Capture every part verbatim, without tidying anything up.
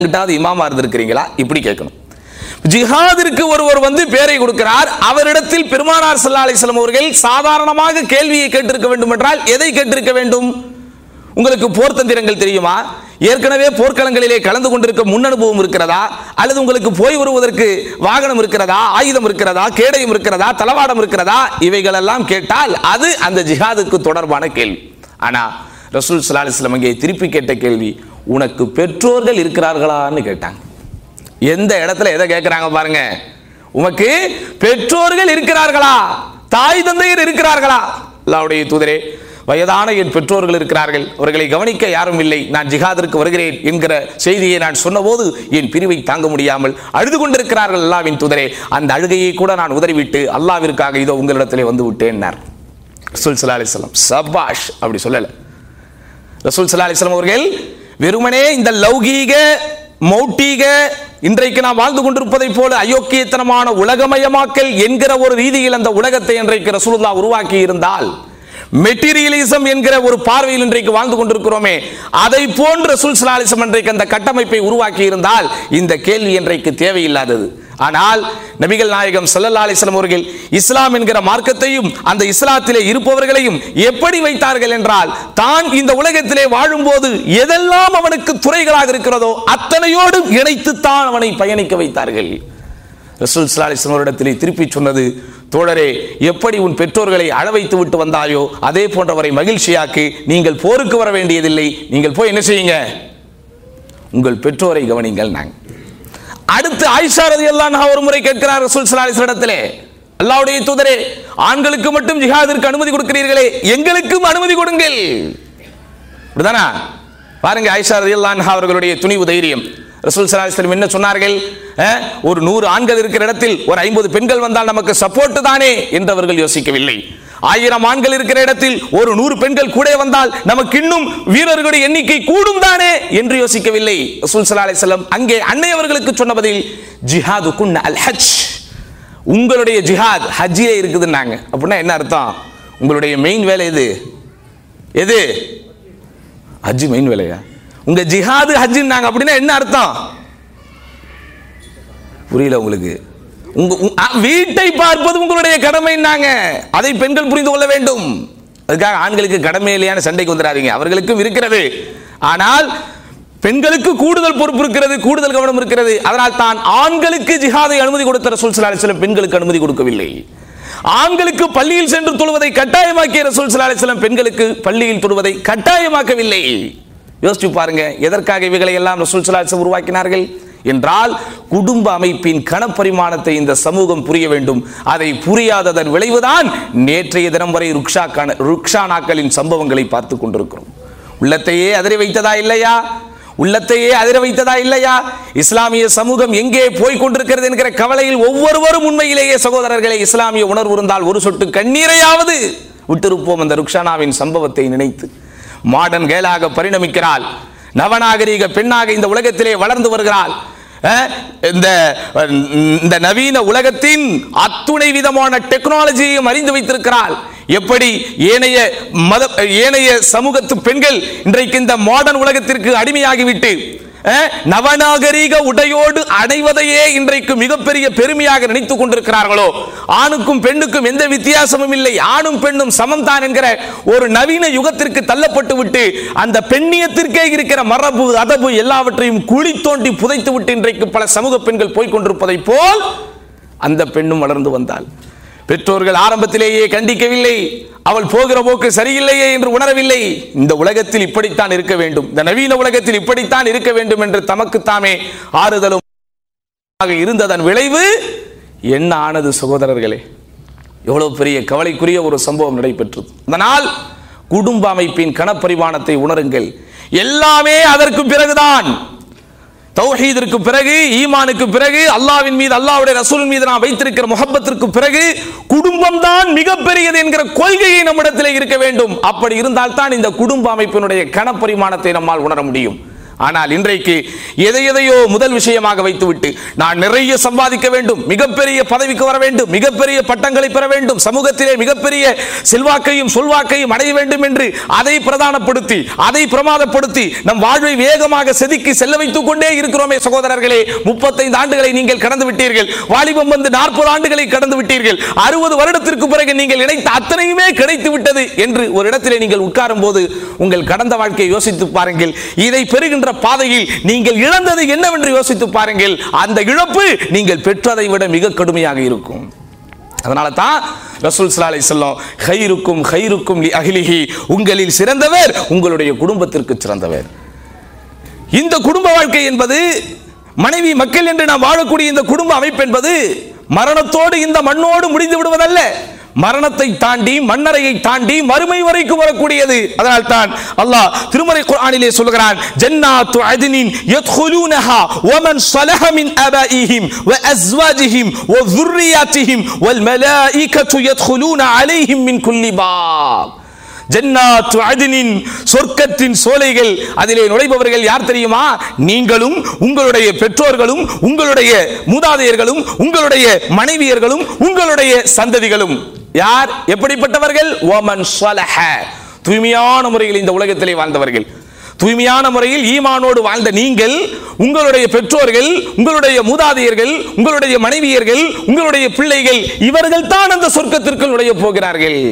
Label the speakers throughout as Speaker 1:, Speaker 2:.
Speaker 1: இமாமா இருந்திருக்கிறீங்களா? இப்படி கேட்கணும். ஜிஹாதிற்கு ஒருவர் வந்து பேரை கொடுக்கிறார். அவரிடத்தில் பெருமானார் ஸல்லல்லாஹு அலைஹி வஸல்லம் அவர்கள் சாதாரணமாக கேள்வியை கேட்டிருக்க வேண்டும் என்றால் எதை கேட்டிருக்க வேண்டும்? உங்களுக்கு போர் தந்திரங்கள் தெரியுமா? ஏற்கனவே போர்க்களங்களிலே கலந்து கொண்டிருக்க முன் அனுபவம் இருக்கிறதா? அல்லது உங்களுக்கு போய் வருவதற்கு வாகனம் இருக்கிறதா, ஆயுதம் இருக்கிறதா, கேடயம் இருக்கிறதா, தளவாடம் இருக்கிறதா? இவைகள் எல்லாம் கேட்டால் அது அந்த ஜிஹாதுக்கு தொடர்பான கேள்வி. ஆனா ரசூல் ஸல்லல்லாஹு அலைஹி வஸல்லம் அங்கே திருப்பி கேட்ட கேள்வி, உனக்கு பெற்றோர்கள் இருக்கிறார்களான்னு கேட்டாங்க. எந்த இடத்துல எதை கேட்கிறாங்க பாருங்க. உனக்கு பெற்றோர்கள் இருக்கிறார்களா, தாய் தந்தையர் இருக்கிறார்களா? அல்லாஹ்வுடைய தூதரே, வயதான என் பெற்றோர்கள் இருக்கிறார்கள், அவர்களை கவனிக்க யாரும் இல்லை, நான் ஜிஹாதிற்கு வருகிறேன் என்கிற செய்தியை நான் சொன்னபோது என் பிரிவை தாங்க முடியாமல் அழுது கொண்டிருக்கிறார்கள் அல்லாஹ்வின் தூதரே. அந்த அழுகையை கூட நான் உதறிவிட்டு அல்லாஹ்விற்காக இதோ உங்களிடத்திலே வந்து விட்டேன். ரசூல் ஸல்லல்லாஹு அலைஹி வஸல்லம் சபாஷ் அப்படி சொல்லல. ரசூல் ஸல்லல்லாஹு அலைஹி வஸல்லம் அவர்கள் வெறுமனே இந்த லௌகீக மௌட்டீக இன்றைக்கு நாம் வாழ்ந்து கொண்டிருப்பதை போல அயோக்கியத்தனமான உலகமயமாக்கல் என்கிற ஒரு ரீதியில் அந்த உலகத்தை இன்றைக்கு ரசூலுல்லாஹ் உருவாக்கி இருந்தால், மெட்டீரியலிசம் என்கிற ஒரு பார்வையில் இன்றைக்கு வாழ்ந்து கொண்டிருக்கிறோமே, அதை போன்ற ரசூல் ஸல்லல்லாஹு அலைஹி வஸல்லம் இன்றைக்கு அந்த கட்டமைப்பை உருவாக்கி இருந்தால் இந்த கேள்வி இன்றைக்கு தேவையில்லாதது. ஆனால் நபிகள் நாயகம் ஸல்லல்லாஹு அலைஹி வஸல்லம் அவர்கள் இஸ்லாம் என்கிற மார்க்கத்தையும் அந்த இஸ்லாத்திலே இருப்பவர்களையும் எப்படி வைத்தார்கள் என்றால், தான் இந்த உலகத்திலே வாழும்போது எதெல்லாம் அவனுக்கு துறைகளாக இருக்கிறதோ அத்தனையோடு இணைத்துத்தான் அவனை பயணிக்க வைத்தார்கள். ரசூல் ஸல்லல்லாஹு அலைஹி வஸல்லம் அவரிடத்திலே திருப்பி சொன்னது, தோழரே, எப்படி உன் பெற்றோர்களை அழ வைத்து விட்டு வந்தாயோ அதே போன்றவரை மகிழ்ச்சியாக்கு. நீங்கள் போருக்கு வர வேண்டியதில்லை, நீங்கள் போய் என்ன செய்யுங்க, உங்கள் பெற்றோரை கவனிங்கள். நாங்கள் அடுத்து ஆயிஷா ரலியல்லாஹு அன்ஹா ஒரு முறை கேட்கிறார் ரசூல் ஸல்லல்லாஹு அலைஹி வஸல்லத்திலே, அல்லாஹ்வுடைய தூதரே, ஆண்களுக்கு மட்டும் ஜிஹாதிற்கு அனுமதி கொடுக்கிறீர்களே, எங்களுக்கும் அனுமதி கொடுங்கள். அப்படிதானா? பாருங்க ஆயிஷா ரலியல்லாஹு அன்ஹா அவர்களுடைய துணிவு தைரியம். ரசூல் ஸல்லல்லாஹு அலைஹி வஸல்லம் என்ன சொன்னார்கள்? ஒரு நூறு ஆண்கள் இருக்கிற இடத்தில் ஒரு ஐம்பது பெண்கள் வந்தால் நமக்கு சப்போர்ட் தானே என்று அவர்கள் யோசிக்கவில்லை. ஆயிரம் ஆண்கள் இருக்கிற இடத்தில் ஒரு நூறு பெண்கள் கூட வந்தால் நமக்கு இன்னும் வீரர்களுடைய எண்ணிக்கை கூடும் தானே என்று யோசிக்கவில்லை. ரசூல் ஸல்லல்லாஹு அலைஹி வஸல்லம் அங்கே அன்னை அவர்களுக்கு சொன்ன பதில், ஜிஹாதுக்குன் அல் ஹஜ், உங்களுடைய ஜிஹாத் ஹஜ்ஜிலே இருக்குதுன்னாங்க. அப்படின்னா என்ன அர்த்தம்? உங்களுடைய மெயின் வேலை எது? எது? ஹஜ் மெயின் வேலையா? உங்க ஜிஹாது ஹஜ்ஜுன்னாங்க. அப்படின்னா என்ன அர்த்தம்? புரியல உங்களுக்கு? உங்க வீட்டை பார்ப்பது உங்களுடைய கடமைன்னாங்க. அதை பெண்கள் புரிந்து கொள்ள வேண்டும். அதுக்காக ஆண்களுக்கு கடமை இல்லையான சண்டைக்கு வந்துடாதீங்க, அவர்களுக்கும் இருக்கிறது. ஆனால் பெண்களுக்கு கூடுதல் பொறுப்பு இருக்கிறது, கூடுதல் கவனம் இருக்கிறது. அதனால் தான் ஆண்களுக்கு ஜிஹாதை அனுமதி கொடுத்த ரசூல் ஸல்லல்லாஹு அலைஹி வஸல்லம் பெண்களுக்கு அனுமதி கொடுக்கவில்லை. ஆண்களுக்கு பள்ளியில் சென்று தொழுவதை கட்டாயமாக்கிய ரசூல் ஸல்லல்லாஹு அலைஹி வஸல்லம் பெண்களுக்கு பள்ளியில் தொழுவதை கட்டாயமாக்கவில்லை. யோசிச்சு பாருங்க, எதற்காக இவைகளை எல்லாம் ரசூல் ஸல்லல்லாஹு அலைஹி வஸல்லம் உருவாக்கினார்கள் என்றால், குடும்ப அமைப்பின் கணப்பரிமாணத்தை இந்த சமூகம் புரிய வேண்டும். அதை புரியாததன் விளைவுதான் நேற்றைய தினம் வரை ருக்ஷானாக்களின் சம்பவங்களை பார்த்து கொண்டிருக்கிறோம். உள்ளத்தையே அதிர வைத்ததா இல்லையா? உள்ளத்தையே அதிர வைத்ததா இல்லையா? இஸ்லாமிய சமூகம் எங்கே போய் கொண்டிருக்கிறது என்கிற கவலையில் ஒவ்வொருவரும் உண்மையிலேயே சகோதரர்களை இஸ்லாமிய உணர்வு இருந்தால் ஒரு சொட்டு கண்ணீரையாவது விட்டிருப்போம். அந்த ருக்ஷானாவின் சம்பவத்தை நினைத்து மாடர்ன் கேலாக பரிணமிக்கிறாள், நவநாகரீக பெண்ணாக இந்த உலகத்திலே வளர்ந்து வருகிறாள். இந்த நவீன உலகத்தின் அத்துணை விதமான டெக்னாலஜியையும் அறிந்து வைத்திருக்கிறாள். எப்படி ஏனைய மத ஏனைய சமூகத்து பெண்கள் இன்றைக்கு இந்த மாடர்ன் உலகத்திற்கு அடிமையாகிவிட்டு நவநாகரீக உடையோடு அடைவதையே இன்றைக்கு மிகப்பெரிய பெருமையாக நினைத்துக் கொண்டிருக்கிறார்களோ, ஆணுக்கும் பெண்ணுக்கும் எந்த வித்தியாசமும் இல்லை, ஆணும் பெண்ணும் சமம் தான் என்கிற ஒரு நவீன யுகத்திற்கு தள்ளப்பட்டு விட்டு அந்த பெண்ணியத்திற்கே இருக்கிற மரபு அதபு எல்லாவற்றையும் குழி தோண்டி புதைத்து விட்டு இன்றைக்கு பல சமூக பெண்கள் போய்கொண்டிருப்பதை போல் அந்த பெண்ணும் வளர்ந்து வந்தாள். பெற்றோர்கள் ஆரம்பத்திலேயே கண்டிக்கவில்லை, அவள் போகிற போக்கு சரியில்லையே என்று உணரவில்லை. இந்த உலகத்தில் இப்படித்தான் இருக்க வேண்டும், இந்த நவீன உலகத்தில் இப்படித்தான் இருக்க வேண்டும் என்று தமக்கு தாமே ஆறுதலும் இருந்ததன் விளைவு என்ன ஆனது சகோதரர்களே? எவ்வளவு பெரிய கவலைக்குரிய ஒரு சம்பவம் நடைபெற்றது. அதனால் குடும்ப அமைப்பின் கணப்பரிமாணத்தை உணருங்கள். எல்லாமே அதற்கு பிறகுதான், தௌஹீதிற்கு பிறகு, ஈமானுக்கு பிறகு, அல்லாஹ்வின் மீது அல்லாஹ்வுடைய ரசூல் மீது நாம் வைத்திருக்கிற முஹப்பத்திற்கு பிறகு குடும்பம் தான் மிகப்பெரியது என்கிற கொள்கையை நம்மிடத்தில் இருக்க வேண்டும். அப்படி இருந்தால் தான் இந்த குடும்ப அமைப்பினுடைய கணப்பரிமாணத்தை நம்மால் உணர முடியும். ஆனால் இன்றைக்கு எதை எதையோ முதல் விஷயமாக வைத்துவிட்டு நான் நிறைய சம்பாதிக்க வேண்டும், மிகப்பெரிய பதவிக்கு வர வேண்டும், மிகப்பெரிய பட்டங்களை பெற வேண்டும், சமூகத்திலே மிகப்பெரிய செல்வாக்கையும் சொல்வாக்கையும் அடைய வேண்டும் என்று அதை பிரதானப்படுத்தி அதை பிரமாதப்படுத்தி நம் வாழ்வை வேகமாக செதுக்கி செல்ல வைத்துக் கொண்டே இருக்கிறோமே சகோதரர்களே. முப்பத்தைந்து ஆண்டுகளை நீங்கள் கடந்து விட்டீர்கள், வாலிபம் வந்து நாற்பது ஆண்டுகளை கடந்து விட்டீர்கள், அறுபது வருடத்திற்கு பிறகு நீங்கள் நினைத்த அத்தனையுமே கிடைத்து விட்டது என்று ஒரு இடத்திலே நீங்கள் உட்காரும் போது உங்கள் கடந்த வாழ்க்கையை யோசித்து பாருங்கள். இதை பெறுகின்ற பாதையில் நீங்கள் இழந்தது என்னவென்று யோசித்து பாருங்கள். அந்த இழப்பு நீங்கள் பெற்றதை விட மிக கடுமையாக இருக்கும். அதனால தான் ரசூல் ஸல்லல்லாஹு அலைஹி வஸல்லம் கைருக்கும் கைருக்கும் லி அஹ்லிஹி, உங்களில் சிறந்தவர் உங்களுடைய குடும்பத்திற்கு சிறந்தவர். இந்த குடும்ப வாழ்க்கை என்பது, மனைவி மக்கள் என்று நாம் வாழக்கூடிய இந்த குடும்ப அமைப்பு என்பது மரணத்தோடு இந்த மண்ணோடு முடிந்து விடுவதல்ல, மரணத்தை தாண்டி மண்ணறையை தாண்டி மறுமை வரைக்கும் வரக்கூடியது. அதனால் தான் அல்லாஹ் திருமறை குர்ஆனிலே சொல்கிறான், ஜன்னாத்து அத்னின் யத்குலூனஹா வமன் ஸலஹ மின் அபாஇஹிம் வ அஸ்வாஜிஹிம் வ ذُرِّيَّاتِهِمْ வல்மலாயிகத்து யத்குலூன அலைஹிம் மின் குல்லி பாப். ஜன்னாத்து அத்னின், சொர்க்கத்தின் சோலைகள், அதிலே நுழைபவர்கள் யார் தெரியுமா? நீங்களும் உங்களுடைய பெற்றோர்களும் உங்களுடைய மூதாதையர்களும் உங்களுடைய மனைவியர்களும் உங்களுடைய சந்ததிகளும். யார்? எப்படிப்பட்டவர்கள்? வமன் ஸலஹ, தூய்மையான முறையில் இந்த உலகத்திலே வாழ்ந்தவர்கள், தூய்மையான முறையில் ஈமானோடு வாழ்ந்த நீங்கள், உங்களுடைய பெற்றோர்கள், உங்களுடைய மூதாதையர்கள், உங்களுடைய மனைவியர்கள், உங்களுடைய பிள்ளைகள், இவர்கள் தான் அந்த சொர்க்கத்திற்கு நுழைய போகிறார்கள்.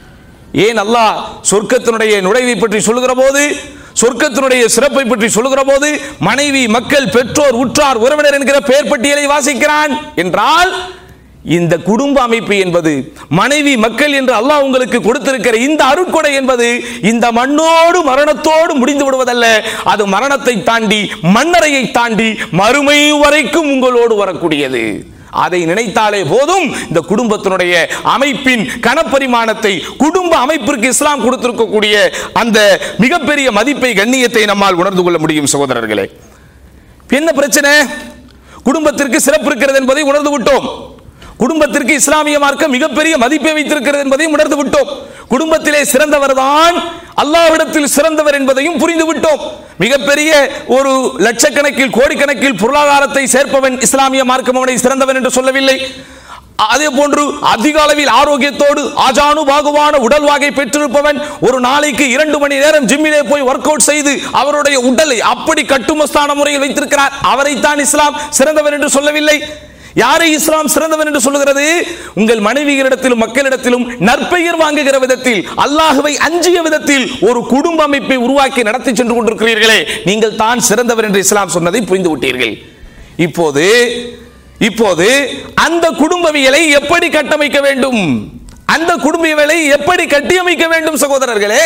Speaker 1: ஏன் அல்லாஹ் சொர்க்கத்தினுடைய நுழைவை பற்றி சொல்லுகிற போது, சொர்க்கத்தினுடைய சிறப்பை பற்றி சொல்லுகிற போது மனைவி மக்கள் பெற்றோர் உற்றார் உறவினர் என்கிற பெயர் பட்டியலை வாசிக்கிறான் என்றால், இந்த குடும்ப அமைப்பு என்பது, மனைவி மக்கள் என்று அல்லாஹ் உங்களுக்கு கொடுத்திருக்கிற இந்த அருட்கொடை என்பது இந்த மண்ணோடு மரணத்தோடு முடிந்து விடுவதல்ல, அது மரணத்தை தாண்டி மண்ணறையை தாண்டி மறுமை வரைக்கும் உங்களோடு வரக்கூடியது. அதை நினைத்தாலே போதும் இந்த குடும்பத்தினுடைய அமைப்பின் கனப்பரிமாணத்தை, குடும்ப அமைப்பிற்கு இஸ்லாம் கொடுத்திருக்கக்கூடிய அந்த மிகப்பெரிய மதிப்பை, கண்ணியத்தை நம்மால் உணர்ந்து கொள்ள முடியும் சகோதரர்களே. என்ன பிரச்சனை? குடும்பத்திற்கு சிறப்பு இருக்கிறது என்பதை உணர்ந்து விட்டோம். குடும்பத்திற்கு இஸ்லாமிய மார்க்கம் மிகப்பெரிய மதிப்பை வைத்திருக்கிறது என்பதையும் உணர்ந்து விட்டோம். குடும்பத்திலே சிறந்தவர் தான் அல்லாஹ்விடத்தில் சிறந்தவர் என்பதையும் புரிந்து விட்டோம். மிகப்பெரிய ஒரு லட்சக்கணக்கில் கோடிக்கணக்கில் பொருளாதாரத்தை சேர்ப்பவன் இஸ்லாமிய மார்க்கம் அவனை சிறந்தவன் என்று சொல்லவில்லை. அதே போன்று அதிக அளவில் ஆரோக்கியத்தோடு ஆஜானு பாகுவான உடல்வாகை பெற்றிருப்பவன் ஒரு நாளைக்கு இரண்டு மணி நேரம் ஜிம்மிலே போய் ஒர்க் அவுட் செய்து அவருடைய உடலை அப்படி கட்டுமஸ்தான முறையில் வைத்திருக்கிறார், அவரைத்தான் இஸ்லாம் சிறந்தவன் என்று சொல்லவில்லை. யாரை இஸ்லாம் சிறந்தவன் என்று சொல்லுகிறது? உங்கள் மனைவியரிடத்திலும் மக்களிடத்திலும் நற்பெயர் வாங்குகிற விதத்தில், அல்லாஹ்வை அஞ்சிய விதத்தில் ஒரு குடும்ப அமைப்பை உருவாக்கி நடத்தி சென்று கொண்டிருக்கிறீர்களே, நீங்கள் தான் சிறந்தவர் என்று இஸ்லாம் சொன்னதை புரிந்து விட்டீர்கள். இப்போது இப்போது அந்த குடும்பவியலை எப்படி கட்டமைக்க வேண்டும், அந்த குடும்பவியலை எப்படி கட்டியமைக்க வேண்டும் சகோதரர்களே?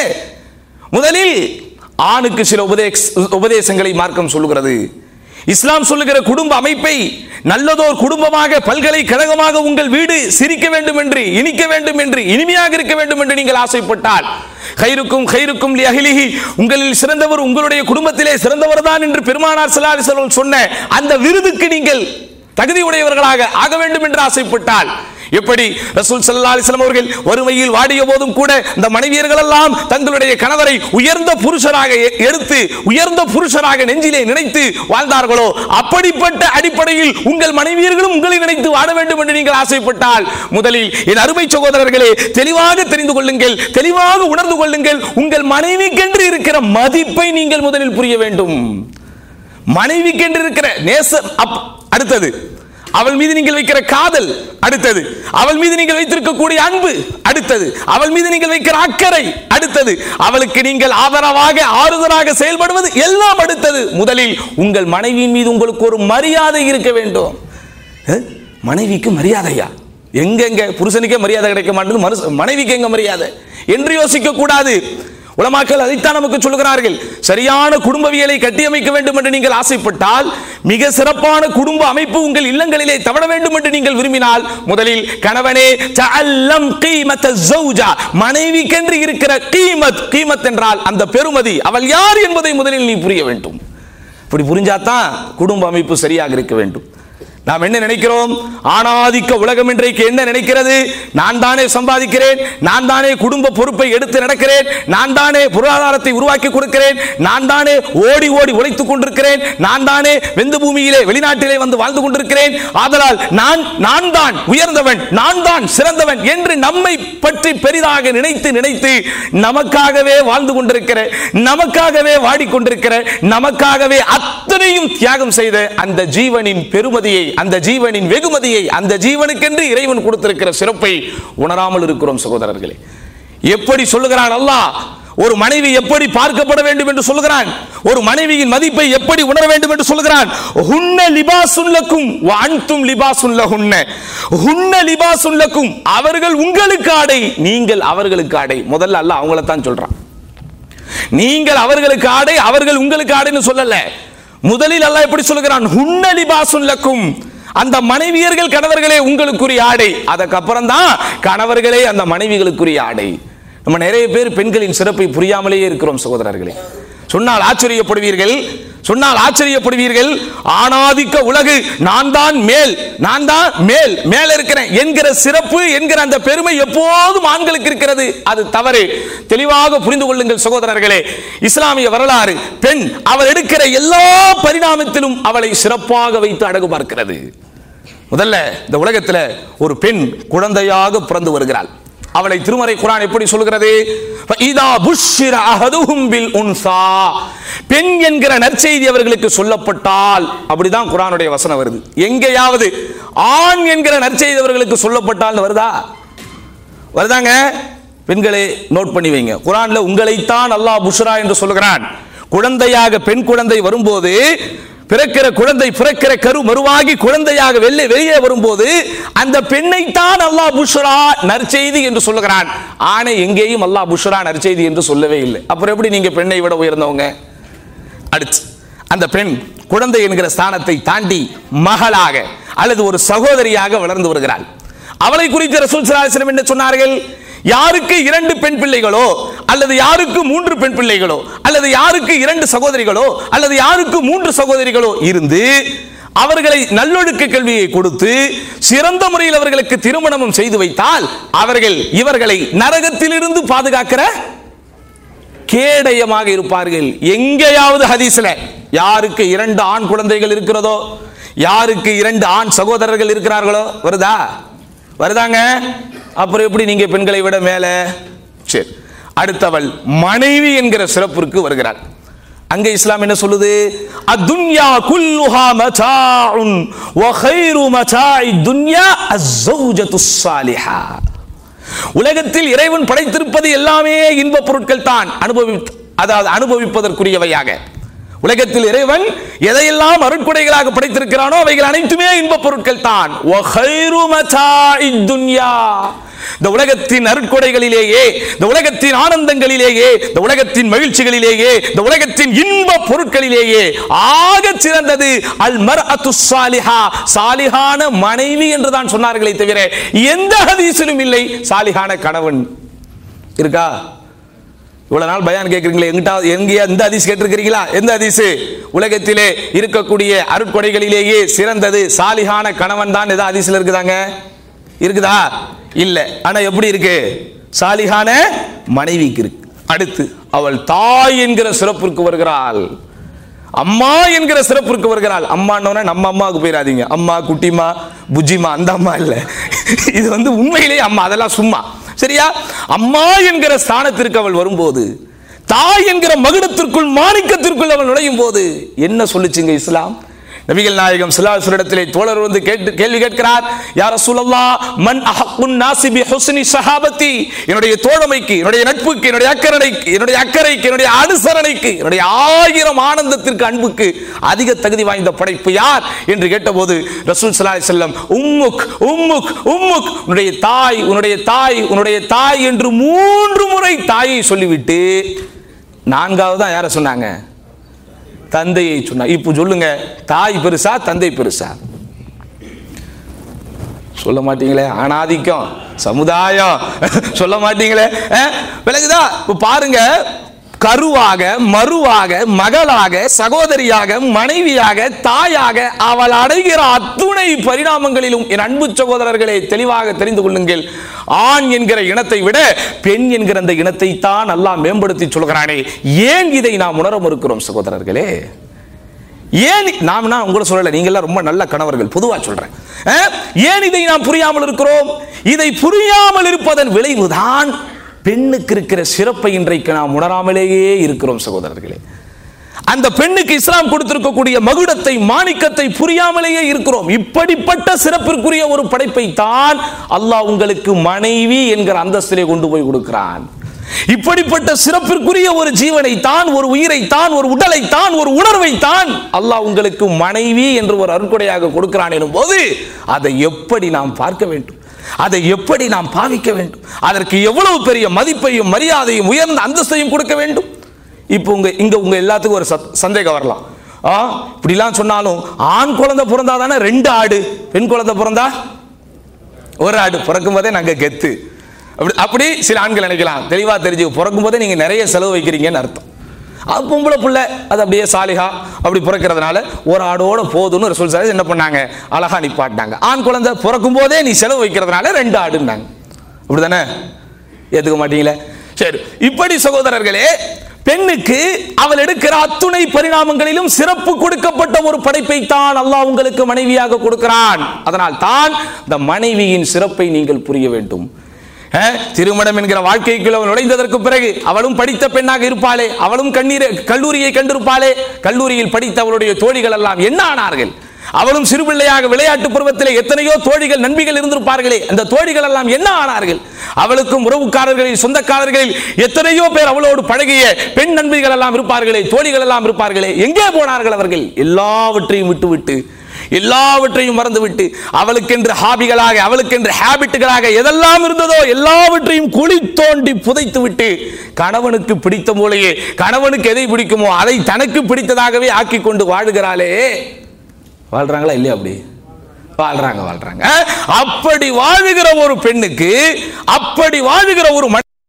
Speaker 1: முதலில் ஆணுக்கு சில உபதேசங்களை மார்க்கம் சொல்லுகிறது. இஸ்லாம் சொல்லுகிற குடும்ப அமைப்பை நல்லதோர் குடும்பமாக, பல்கலைக்கழகமாக உங்கள் வீடு சிரிக்க வேண்டும் என்று, இனிக்க வேண்டும் என்று, இனிமையாக இருக்க வேண்டும் என்று நீங்கள் ஆசைப்பட்டால், கைருக்கும் கைருக்கும் லி அஹ்லிஹி, உங்களில் சிறந்தவர் உங்களுடைய குடும்பத்திலே சிறந்தவர் தான் என்று பெருமானார் ஸல்லல்லாஹு அலைஹி வஸல்லம் சொன்ன அந்த விருதுக்கு நீங்கள் தகுதியுடையவர்களாக ஆக வேண்டும் என்று ஆசைப்பட்டால், எப்படி ரசூல் ஸல்லல்லாஹு அலைஹி வஸல்லம் அவர்கள் வறுமையில் வாடிய போதும் கூட இந்த மனைவியர்கள் எல்லாம் தங்களுடைய கணவரை உயர்ந்த புருஷராக எடுத்து, உயர்ந்த புருஷராக நெஞ்சிலே நினைத்து வாழ்ந்தார்களோ, அப்படிப்பட்ட அடிப்படையில் உங்கள் மனைவியர்களும் உங்களை நினைத்து வாழ வேண்டும் என்று நீங்கள் ஆசைப்பட்டால், முதலில் என் அருமை சகோதரர்களே தெளிவாக தெரிந்து கொள்ளுங்கள், தெளிவாக உணர்ந்து கொள்ளுங்கள். உங்கள் மனைவிக்கென்று இருக்கிற மதிப்பை நீங்கள் முதலில் புரிய வேண்டும். மனைவிக்கென்று இருக்கிற நேசம் அடுத்தது, அவள் மீது நீங்கள் வைக்கிற காதல் அடுத்தது, அவள் மீது நீங்கள் வைத்திருக்கக்கூடிய அன்பு அடுத்தது, அவள் மீது நீங்கள் வைக்கிற அக்கறை அடுத்தது, அவளுக்கு நீங்கள் ஆதரவாக ஆறுதலாக செயல்படுவது எல்லாம் அடுத்தது. முதலில் உங்கள் மனைவியின் மீது உங்களுக்கு ஒரு மரியாதை இருக்க வேண்டும். மனைவிக்கு மரியாதையா? எங்கெங்க புருஷனுக்கே மரியாதை கிடைக்க மாட்டேங்குது, மனைவிக்கு எங்க மரியாதை என்று யோசிக்க கூடாது. உலமாக்கள் அதைத்தான் நமக்கு சொல்கிறார்கள். சரியான குடும்பவியலை கட்டியமைக்க வேண்டும் என்று நீங்கள் ஆசைப்பட்டால், மிக சிறப்பான குடும்ப அமைப்பு உங்கள் இல்லங்களிலே தவழ வேண்டும் என்று நீங்கள் விரும்பினால், முதலில் கணவனே தஅல்லம் கீமத் ஸௌஜா, மனைவிக்கென்று இருக்கிற கீமத், கீமத் என்றால் அந்த பெருமதி, அவள் யார் என்பதை முதலில் நீ புரிய வேண்டும். இப்படி புரிஞ்சாதான் குடும்ப அமைப்பு சரியாக இருக்க வேண்டும். நாம் என்ன நினைக்கிறோம்? ஆணாதிக்க உலகம் இன்றைக்கு என்ன நினைக்கிறது? நான் தானே சம்பாதிக்கிறேன், நான் தானே குடும்ப பொறுப்பை எடுத்து நடக்கிறேன், நான் தானே பொருளாதாரத்தை உருவாக்கி கொடுக்கிறேன், நான் தானே ஓடி ஓடி உழைத்துக் கொண்டிருக்கிறேன், நான் தானே வெந்த பூமியிலே வெளிநாட்டிலே வந்து வாழ்ந்து கொண்டிருக்கிறேன், ஆதலால் நான் நான் தான் உயர்ந்தவன், நான் தான் சிறந்தவன் என்று நம்மை பற்றி பெரிதாக நினைத்து நினைத்து நமக்காகவே வாழ்ந்து கொண்டிருக்கிற, நமக்காகவே வாடிக்கொண்டிருக்கிற, நமக்காகவே அத்தனையும் தியாகம் செய்த அந்த ஜீவனின் பெருமதியை, அந்த ஜீவனின் வெகுமதியை, அந்த ஜீவனுக்கென்று இறைவன் கொடுத்திருக்கிற சிறப்பை உணராமல் இருக்கிறோம் சகோதரர்களே. எப்படி சொல்லுகிறான் அல்லாஹ்? ஒரு மனைவி எப்படி பார்க்கப்பட வேண்டும் என்று சொல்லுகிறான், ஒரு மனைவியின் மதிப்பை எப்படி உணர வேண்டும் என்று சொல்லுகிறான். ஹுன்ன லிபாசுன் லக்கும் வ அன்தும் லிபாசுன் லஹுன்ன. ஹுன்ன லிபாசுன் லக்கும், அவர்கள் உங்களுக்கு ஆடை, நீங்கள் அவர்களுக்கு ஆடை. முதல்ல அல்லாஹ் அவங்கள தான் சொல்றான். நீங்கள் அவர்களுக்கு ஆடை, அவர்கள் உங்களுக்கு ஆடைன்னு சொல்லல. முதலில் அல்லாஹ் எப்படி சொல்லுகிறான்? ஹுன்ன லிபாசுன் லக்கும், அந்த மனைவியர்கள் கணவர்களே உங்களுக்குரிய ஆடை. அதுக்கப்புறம் தான் கணவர்களே அந்த மனைவிகளுக்குரிய ஆடை. நம்ம நிறைய பேர் பெண்களின் சிறப்பை புரியாமலேயே இருக்கிறோம் சகோதரர்களே. சொன்னால் ஆச்சரியப்படுவீர்கள், சொன்னால் ஆச்சரியப்படுவீர்கள். ஆணாதிக்க உலகு, நான் தான் மேல், நான் தான் மேல் மேல இருக்கிறேன் என்கிற சிறப்பு, என்கிற அந்த பெருமை எப்போதும் ஆண்களுக்கு இருக்கிறது. அது தவறு. தெளிவாக புரிந்து கொள்ளுங்கள் சகோதரர்களே. இஸ்லாமிய வரலாறு, பெண் அவள் எடுக்கிற எல்லா பரிணாமத்திலும் அவளை சிறப்பாக வைத்து அழகு பார்க்கிறது. முதல்ல இந்த உலகத்தில் ஒரு பெண் குழந்தையாக பிறந்து வருகிறாள். அவளை திருமறை குர்ஆன் எப்படி சொல்கிறது? ஃபஇதா புஷ்ஷிர அஹதுஹும் பில் உன்ஸா, பெண் என்கிற நற்செய்தி அவர்களுக்கு சொல்லப்பட்டால், அப்படிதான் குர்ஆனுடைய வசனம் வருது. எங்கேயாவது ஆண் என்கிற நற்செய்தி அவர்களுக்கு சொல்லப்பட்டால் வருதா? வருதாங்க? பெண்களே நோட் பண்ணி வைங்க. குர்ஆன்ல உங்களைத்தான் அல்லாஹ் புஷ்ரா என்று சொல்கிறான். குழந்தையாக பெண் குழந்தை வரும்போது, பிறக்கிற குழந்தை பிறக்கிற கரு மறுவாகி குழந்தையாக வெளியே வெளியே வரும்போது அந்த பெண்ணைத்தான் அல்லாஹ் புஷ்ரா நற்செய்தி என்று சொல்லுகிறான். ஆணை எங்கேயும் அல்லாஹ் புஷ்ரா நற்செய்தி என்று சொல்லவே இல்லை. அப்புறம் எப்படி நீங்க பெண்ணை விட உயர்ந்தவங்க? அடுத்து அந்த பெண் குழந்தை என்கிற ஸ்தானத்தை தாண்டி மகளாக அல்லது ஒரு சகோதரியாக வளர்ந்து வருகிறாள். அவளை குறித்து ரசூல் ஸல்லல்லாஹு அலைஹி வஸல்லம் என்ன சொன்னார்கள்? யாருக்கு இரண்டு பெண் பிள்ளைகளோ, அல்லது யாருக்கு மூன்று பெண் பிள்ளைகளோ, அல்லது யாருக்கு இரண்டு சகோதரிகளோ, அல்லது யாருக்கு மூன்று சகோதரிகளோ இருந்து அவர்களை நல்லொழுக்க கல்வியை கொடுத்து சிறந்த முறையில் அவர்களுக்கு திருமணமும் செய்து வைத்தால் அவர்கள் இவர்களை நரகத்திலிருந்து பாதுகாக்கிற கேடயமாக இருப்பார்கள். எங்கேயாவது ஹதீஸ்ல யாருக்கு இரண்டு ஆண் குழந்தைகள் இருக்கிறதோ, யாருக்கு இரண்டு ஆண் சகோதரர்கள் இருக்கிறார்களோ வருதா? வருதாங்க? அப்புறம் எப்படி நீங்க பெண்களை விட மேல? சரி, அடுத்தவள் மனைவி என்கிற சிறப்பிற்கு வருகிறாள். அங்க இஸ்லாம் என்ன சொல்லுது? அத்துன்யா குல்லுஹா மதாஉன் வ கைரு மதாஇ துன்யா அஸ்ஸௌஜத்துஸ் ஸாலிஹா. உலகத்தில் இறைவன் படைத்திருப்பது எல்லாமே இன்ப பொருட்கள் தான், அனுபவி அதாவது அனுபவிப்பதற்குரியவையாக. உலகத்தில் இறைவன் எதையெல்லாம் அருட்கொடைகளாக படைத்திருக்கிறானோ அவைகள் அனைத்துமே இன்ப பொருட்கள் தான். இந்த உலகத்தின் அருட்கொடைகளிலேயே, இந்த உலகத்தின் ஆனந்தங்களிலேயே, இந்த உலகத்தின் மகிழ்ச்சிகளிலேயே, இந்த உலகத்தின் இன்ப பொருட்களிலேயே ஆக சிறந்தது அல் மர்அத்து ஸாலிஹா, சாலிஹான மனைவி என்று தான் சொன்னார்களே தவிர எந்த ஹதீஸிலும் இல்லை சாலிஹான கணவன். இருக்கா? இவ்வளவு நாள் பயான் கேட்கிறீங்களே, எங்கிட்ட எங்கேயா இந்த ஹதீஸ் கேட்டிருக்கிறீங்களா? எந்த ஹதீஸ்? உலகத்திலே இருக்கக்கூடிய அருட்கொடைகளிலேயே சிறந்தது சாலிஹான கணவன் தான். ஏதோ ஹதீஸ்ல இருக்குதாங்க? இருக்குதா? இல்ல. ஆனா எப்படி இருக்கு? சாலிஹான மனைவிக்கு இருக்கு. அடுத்து அவள் தாய் என்கிற சிறப்பிற்கு வருகிறாள், அம்மா என்கிற சிறப்பிற்கு வருகிறாள். அம்மான்னு நம்ம அம்மாவுக்கு போயிடாதீங்க, அம்மா குட்டிமா புஜிமா அந்த அம்மா இல்ல, இது வந்து உண்மையிலேயே அம்மா, அதெல்லாம் சும்மா. சரியா? அம்மா என்கிற ஸ்தானத்திற்கு அவள் வரும்போது, தாய் என்கிற மகுடத்திற்குள் மாணிக்கத்திற்குள் அவள் நுழையும் போது என்ன சொல்லுச்சுங்க இஸ்லாம்? நபிகள் நாயகம் ஸல்லல்லாஹு அலைஹி வஸல்லம் தோழர் வந்து கேட்டு கேள்வி கேட்கிறார். யா ரசூலல்லாஹ், மன் அஹக்குன் நாஸி பி ஹுஸ்னி ஸஹாபத்தி, என்னுடைய தோழமைக்கு, என்னுடைய நட்புக்கு, என்னுடைய அக்கறைக்கு, என்னுடைய அக்கறைக்கு, என்னுடைய அனுசரணைக்கு, என்னுடைய ஆயிரம் ஆனந்தத்திற்கு, அன்புக்கு அதிக தகுதி வாய்ந்த படைப்பு யார் என்று கேட்டபோது ரசூல் ஸல்லல்லாஹு அலைஹி வஸல்லம் உம்முக் உம்முக் உம்முக், உன்னுடைய தாய், உன்னுடைய தாய், உன்னுடைய தாய் என்று மூன்று முறை தாயை சொல்லிவிட்டு நான்காவது தான் யாரை சொன்னாங்க? தந்தையை சொன்னார். இப்போ சொல்லுங்க, தாய் பெருசா தந்தை பெருசா? சொல்ல மாட்டீங்களே. ஆணாதிக்கம், சமுதாயம் சொல்ல மாட்டீங்களே. விலகுதா? இப்போ பாருங்க, கருவாக, மருவாக, மகளாக, சகோதரியாக, மனைவியாக, தாயாக அவள் அடைகிற அத்துணை பரிணாமங்களிலும் என் அன்பு சகோதரர்களே தெளிவாக தெரிந்து கொள்ளுங்கள். ஆண் என்கிற இனத்தை விட பெண் என்கிற அந்த இனத்தை தான் அல்லாஹ் மேம்படுத்தி சொல்கிறானே, ஏன் இதை நாம் உணர மறுக்கிறோம் சகோதரர்களே? ஏன் நாம் உங்களை சொல்லல, நீங்க எல்லாம் ரொம்ப நல்ல கணவர்கள், பொதுவா சொல்றேன். ஏன் இதை நாம் புரியாமல் இருக்கிறோம்? இதை புரியாமல் இருப்பதன் விளைவுதான் பெண்ணுக்கு இருக்கிற சிறப்பை இன்றைக்கு நாம் உணராமலேயே இருக்கிறோம் சகோதரர்களே. அந்த பெண்ணுக்கு இஸ்லாம் கொடுத்திருக்கக்கூடிய மகுடத்தை, மாணிக்கத்தை புரியாமலேயே இருக்கிறோம். இப்படிப்பட்ட சிறப்பிற்குரிய ஒரு படைப்பை தான் அல்லாஹ் உங்களுக்கு மனைவி என்கிற அந்தஸ்திலே கொண்டு போய் கொடுக்கிறான். இப்படிப்பட்ட சிறப்பிற்குரிய ஒரு ஜீவனை தான், ஒரு உயிரை தான், ஒரு உடலை தான், ஒரு உணர்வை தான் அல்லாஹ் உங்களுக்கு மனைவி என்று ஒரு அருட்கொடையாக கொடுக்கிறான் எனும் போது அதை எப்படி நாம் பார்க்க வேண்டும், அதை எப்படி நாம் பாவிக்க வேண்டும், அதற்கு எவ்வளவு பெரிய மதிப்பையும் மரியாதையும் உயர்ந்த அந்தஸ்தையும் கொடுக்க வேண்டும். இப்போ உங்க இங்க உங்க எல்லாத்துக்கும் ஒரு சந்தேகம் வரலாம். ஆ இப்படிலாம் சொன்னாலும் ஆண் குழந்தை பிறந்தா தானே ரெண்டு ஆடு, பெண் குழந்தை பிறந்தா ஒரு ஆடு, பிறக்கும் போதே நாங்க கெத்து அப்படி அப்படி சில ஆண்கள் நினைக்கலாம். தெளிவா தெரிஞ்சு, பிறக்கும் போதே நீங்க நிறைய செலவு வைக்கிறீங்கன்னு அர்த்தம். அது பொம்பளை பிள்ளை, அது அப்படியே சாலிகா அப்படி பிறக்கிறதுனால ஒரு ஆடோட போதும்னு ரசூல் ஸல்லல்லாஹு என்ன பண்ணாங்க, அழகா நிப்பாட்டினாங்க. ஆண் குழந்தை பிறக்கும் போதே நீ செலவு வைக்கிறதுனால ரெண்டு ஆடுன்னாங்க. அப்படிதானே? ஏத்துக்க மாட்டீங்களே? சரி, இப்படி சகோதரர்களே, பெண்ணுக்கு அவள் எடுக்கிற அத்துணை பரிணாமங்களிலும் சிறப்பு கொடுக்கப்பட்ட ஒரு படைப்பை தான் அல்லாஹ் உங்களுக்கு மனைவியாக கொடுக்கிறான். அதனால் தான் இந்த மனைவியின் சிறப்பை நீங்கள் புரிய வேண்டும். திருமணம் என்கிற வாழ்க்கைக்குள் அவள் நுழைந்ததற்கு பிறகு அவளும் படித்த பெண்ணாக இருப்பாளே, அவளும் கண்ணீர் கல்லூரியை கண்டிருப்பாளே, கல்லூரியில் படித்த அவளுடைய தோழிகள் எல்லாம் என்ன ஆனார்கள்? அவளும் சிறுபிள்ளையாக விளையாட்டு பருவத்தில் எத்தனையோ தோழிகள் நண்பிகள் இருந்திருப்பார்களே, அந்த தோழிகள் எல்லாம் என்ன ஆனார்கள்? அவளுக்கும் உறவுக்காரர்களில் சொந்தக்காரர்களில் எத்தனையோ பேர் அவளோடு பழகிய பெண் நண்பிகள் எல்லாம் இருப்பார்களே, தோழிகள் எல்லாம் இருப்பார்களே, எங்கே போனார்கள் அவர்கள்? எல்லாவற்றையும் விட்டுவிட்டு, எல்லாவற்றையும் மறந்துவிட்டு, அவளுக்கென்று ஹாபிகளாக, அவளுக்கென்று ஹேபிட்டுகளாக எதெல்லாம் இருந்ததோ எல்லாவற்றையும் குழி தோண்டி புதைத்து விட்டு, கணவனுக்கு பிடித்த போலயே, கணவனுக்கு எதை பிடிக்குமோ அதை தனக்கு பிடித்ததாகவே ஆக்கி கொண்டு வாழுகிறாளே. வாழ்றாங்களா இல்லையா? அப்படி வாழ்றாங்க வாழ்றாங்க அப்படி வாழுகிற ஒரு பெண்ணுக்கு, அப்படி வாழுகிற ஒரு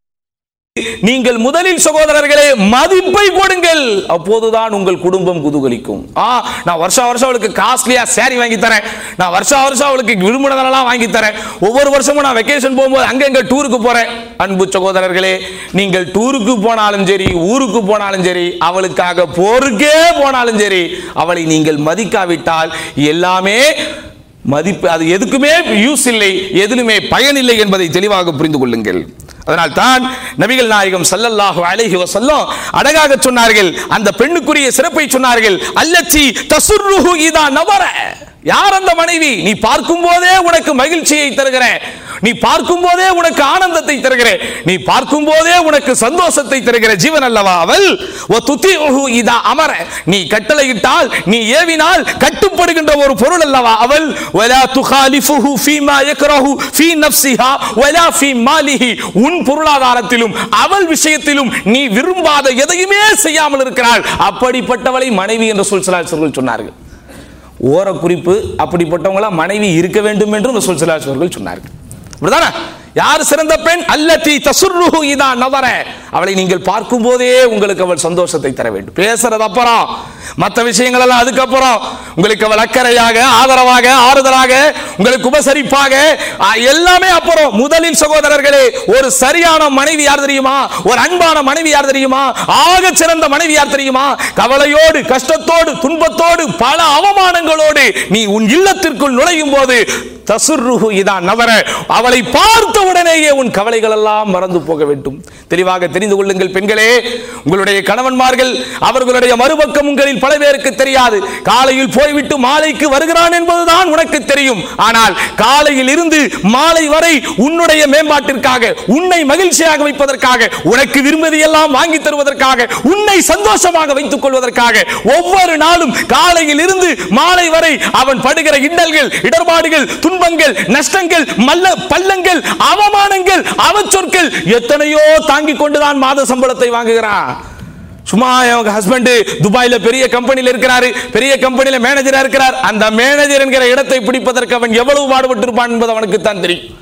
Speaker 1: நீங்கள் முதலில் சகோதரர்களே மதிப்பை கொடுங்கள். அப்போதுதான் உங்கள் குடும்பம் குதூகலிக்கும். ஆ நான் வருஷம் வருஷம் அவளுக்கு காஸ்ட்லியா சாரி வாங்கி தரேன், நான் வருஷம் வருஷம் அவளுக்கு விரும்பினதெல்லாம் வாங்கி தரேன், ஒவ்வொரு வருஷமும் நான் வெக்கேஷன் போகும்போது அங்க எங்க டூருக்கு போறேன். அன்பு சகோதரர்களே, நீங்கள் டூருக்கு போனாலும் சரி, ஊருக்கு போனாலும் சரி, அவளுக்காக போருக்கே போனாலும் சரி, அவளை நீங்கள் மதிக்காவிட்டால் எல்லாமே மதிப்பு, அது எதுக்குமே யூஸ் இல்லை, எதிலுமே பயன் இல்லை என்பதை தெளிவாக புரிந்து கொள்ளுங்கள். அதனால் தான் நபிகள் நாயகம் ஸல்லல்லாஹு அலைஹி வஸல்லம் அழகாக சொன்னார்கள், அந்த பெண்ணுக்குரிய சிறப்பை சொன்னார்கள். அல்லத்தி தசுர்ருஹு இதா நவர. யார் அந்த மனைவி? நீ பார்க்கும் போதே உனக்கு மகிழ்ச்சியை தருகிற, நீ பார்க்கும் போதே உனக்கு ஆனந்தத்தை தருகிற, நீ பார்க்கும் போதே உனக்கு சந்தோஷத்தை தருகிற ஜீவன் அல்லவா அவள். வதுதிஉஹு இதா அமர. நீ கட்டளையிட்டால், நீ ஏவினால் கட்டுப்படுகின்ற ஒரு பொருள் அல்லவா அவள். வலா துகாலிஃபுஹு ஃபீமா யக்ரஹு ஃபீ நஃப்ஸிஹா வலா ஃபீ மாலிஹி. உன் பொருளாதாரத்திலும் அவள் விஷயத்திலும் நீ விரும்பாத எதையுமே செய்யாமல் இருக்கிறாள். அப்படிப்பட்டவளை மனைவி என்று ரசூல் ஸல்லல்லாஹு அலைஹி வஸல்லம் சொன்னார்கள். ஓர குறிப்பு, அப்படிப்பட்டவங்களா மனைவி இருக்க வேண்டும் என்று ரசூல் ஸல்லல்லாஹு அலைஹி வஸல்லம் சொன்னார்கள். அப்படிதானே? யார் சிறந்த பெண்? அல்லதி தசுர்ருஹு இதா நவர. அவளை நீங்கள் பார்க்கும் போதே உங்களுக்கு அவள் சந்தோஷத்தை தர வேண்டும். பேசுறது அப்புறம், மற்ற விஷயங்கள் எல்லாம் அதுக்கப்புறம். உங்களுக்கு அவள் அக்கறையாக, ஆதரவாக, ஆறுதலாக, உங்களுக்கு உபசரிப்பாக, எல்லாமே அப்புறம். முதலில் சகோதரர்களே, ஒரு சரியான மனைவி யார் தெரியுமா? ஒரு அன்பான மனைவி யார் தெரியுமா? ஆக சிறந்த மனைவி யார் தெரியுமா? கவலையோடு, கஷ்டத்தோடு, துன்பத்தோடு, பல அவமானங்களோடு நீ உன் இல்லத்திற்குள் நுழையும் போது தசுர்ருஹு இதா நவர, அவளை பார்த்த உடனேயே உன் கவலைகள் எல்லாம் மறந்து போக வேண்டும். தெளிவாக தெரிந்து கொள்ளுங்கள் பெண்களே, உங்களுடைய கணவன்மார்கள் அவர்களுடைய மறுபக்கம் உங்களில் பல பேருக்கு தெரியாது. காலையில் போய்விட்டு மாலைக்கு வருகிறான் என்பதுதான் உனக்கு தெரியும். ஆனால் காலையில் இருந்து மாலை வரை உன்னுடைய மேம்பாட்டிற்காக, உன்னை மகிழ்ச்சியாக வைப்பதற்காக, உனக்கு விரும்புவதையெல்லாம் வாங்கி தருவதற்காக, உன்னை சந்தோஷமாக வைத்துக் கொள்வதற்காக ஒவ்வொரு நாளும் காலையில் இருந்து மாலை வரை அவன் படுகிற இன்னல்கள், இடர்பாடுகள், துன்பங்கள், நஷ்டங்கள், மல்ல பள்ளங்கள், அவமானங்கள், அவச்சொற்கள் எத்தனையோ தாங்கிக் கொண்டுதான் மாத சம்பளத்தை வாங்குகிறான். சும்மா அவங்க ஹஸ்பண்ட் துபாயில பெரிய கம்பெனியில் இருக்கிறாரு, பெரிய கம்பெனியில மேனேஜரா இருக்கிறார். அந்த மேனேஜர் என்கிற இடத்தை பிடிப்பதற்கு அவன் எவ்வளவு பாடுபட்டு இருப்பான் என்பது அவனுக்கு தான் தெரியும்.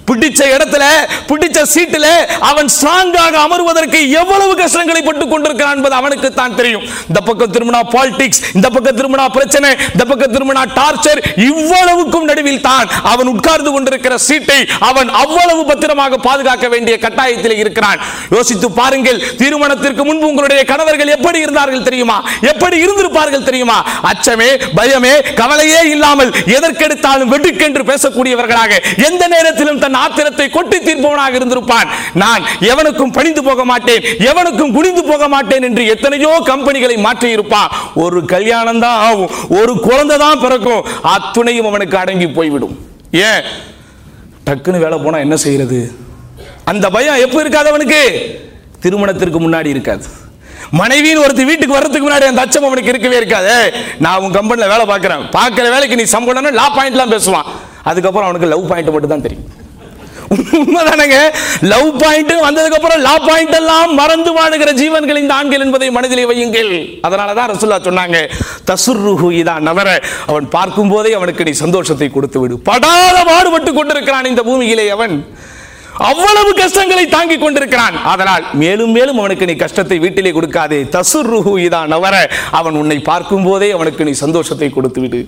Speaker 1: பிடிச்ச இடத்துல பிடிச்ச சீட்டில் அவன் ஸ்ட்ராங்காக அமர்வதற்கு எவ்வளவு கஷ்டங்களை பட்டுக் கொண்டிருக்கிறான் என்பது அவனுக்கு தான் தெரியும். இந்த பக்கம் திரும்பினா பாலிடிக்ஸ், இந்த பக்கம் திரும்பினா பிரச்சனை, இந்த பக்கம் திரும்பினா டார்ச்சர், இவ்வளவுக்கும் நடுவில் தான் அவன் உட்கார்ந்து கொண்டிருக்கிற சீட்டை அவன் அவ்வளவு பத்திரமாக பாதுகாக்க வேண்டிய கட்டாயத்தில் இருக்கிறான். யோசித்து பாருங்கள், திருமணத்திற்கு முன்பு உங்களுடைய கணவர்கள் எப்படி இருந்தார்கள் தெரியுமா? எப்படி இருந்திருப்பார்கள் தெரியுமா? அச்சமே பயமே கவலையே இல்லாமல் எதற்கெடுத்தாலும் வெடுக்கென்று பேசக்கூடியவர்களாக, எந்த நேரத்திலும் தன் ஆத்திரத்தை கொட்டி தீர்ப்பவனாக இருந்திருப்பான். நான் எவனுக்கும் பணிந்து போக மாட்டேன், எவனுக்கும் குனிந்து போக மாட்டேன் என்று எத்தனையோ கம்பெனிகளை மாற்றி இருப்பான். ஒரு கல்யாணம் தான் ஆகும், ஒரு குழந்தை தான் பிறக்கும், அத்துணையும் அவனுக்கு அடங்கி போய்விடும். ஏன்? டக்குன்னு வேலை போனா என்ன செய்யறது? அந்த பயம் எப்ப இருக்காது அவனுக்கு? திருமணத்திற்கு முன்னாடி இருக்காது. மனைவியின் ஒருத்தி வீட்டுக்கு வர்றதுக்கு முன்னாடி அந்த அச்சம் அவனுக்கு இருக்கவே இருக்காது. நான் உன் கம்பெனியில் வேலை பார்க்கிறேன், பார்க்கிற வேலைக்கு நீ சம்பளம் லா பாயிண்ட்லாம் பேசுவான். அதுக்கப்புறம் அவனுக்கு லவ் பாயிண்ட் மட்டும் தான் தெரியும். உண்மைதானங்க? லவ் பாயிண்ட் வந்ததுக்கு அப்புறம் லா பாயிண்ட் எல்லாம் மறந்து வாழுகிற ஜீவன்கள் இந்த ஆண்கள் என்பதை மனதிலே வையுங்கள். அதனாலதான் ரசூலுல்லாஹ் சொன்னாங்க, தசுர்ருஹு இதா நவர, அவன் பார்க்கும் போதே அவனுக்கு நீ சந்தோஷத்தை கொடுத்து விடு. படாத பாடுபட்டு கொண்டிருக்கிறான் இந்த பூமியிலே, அவன் அவ்வளவு கஷ்டங்களை தாங்கிக் கொண்டிருக்கிறான். அதனால் மேலும் மேலும் அவனுக்கு நீ கஷ்டத்தை வீட்டிலே கொடுக்காதே. தசுர்ருஹு இதா நவர, அவன் உன்னை பார்க்கும் போதே அவனுக்கு நீ சந்தோஷத்தை கொடுத்து விடு.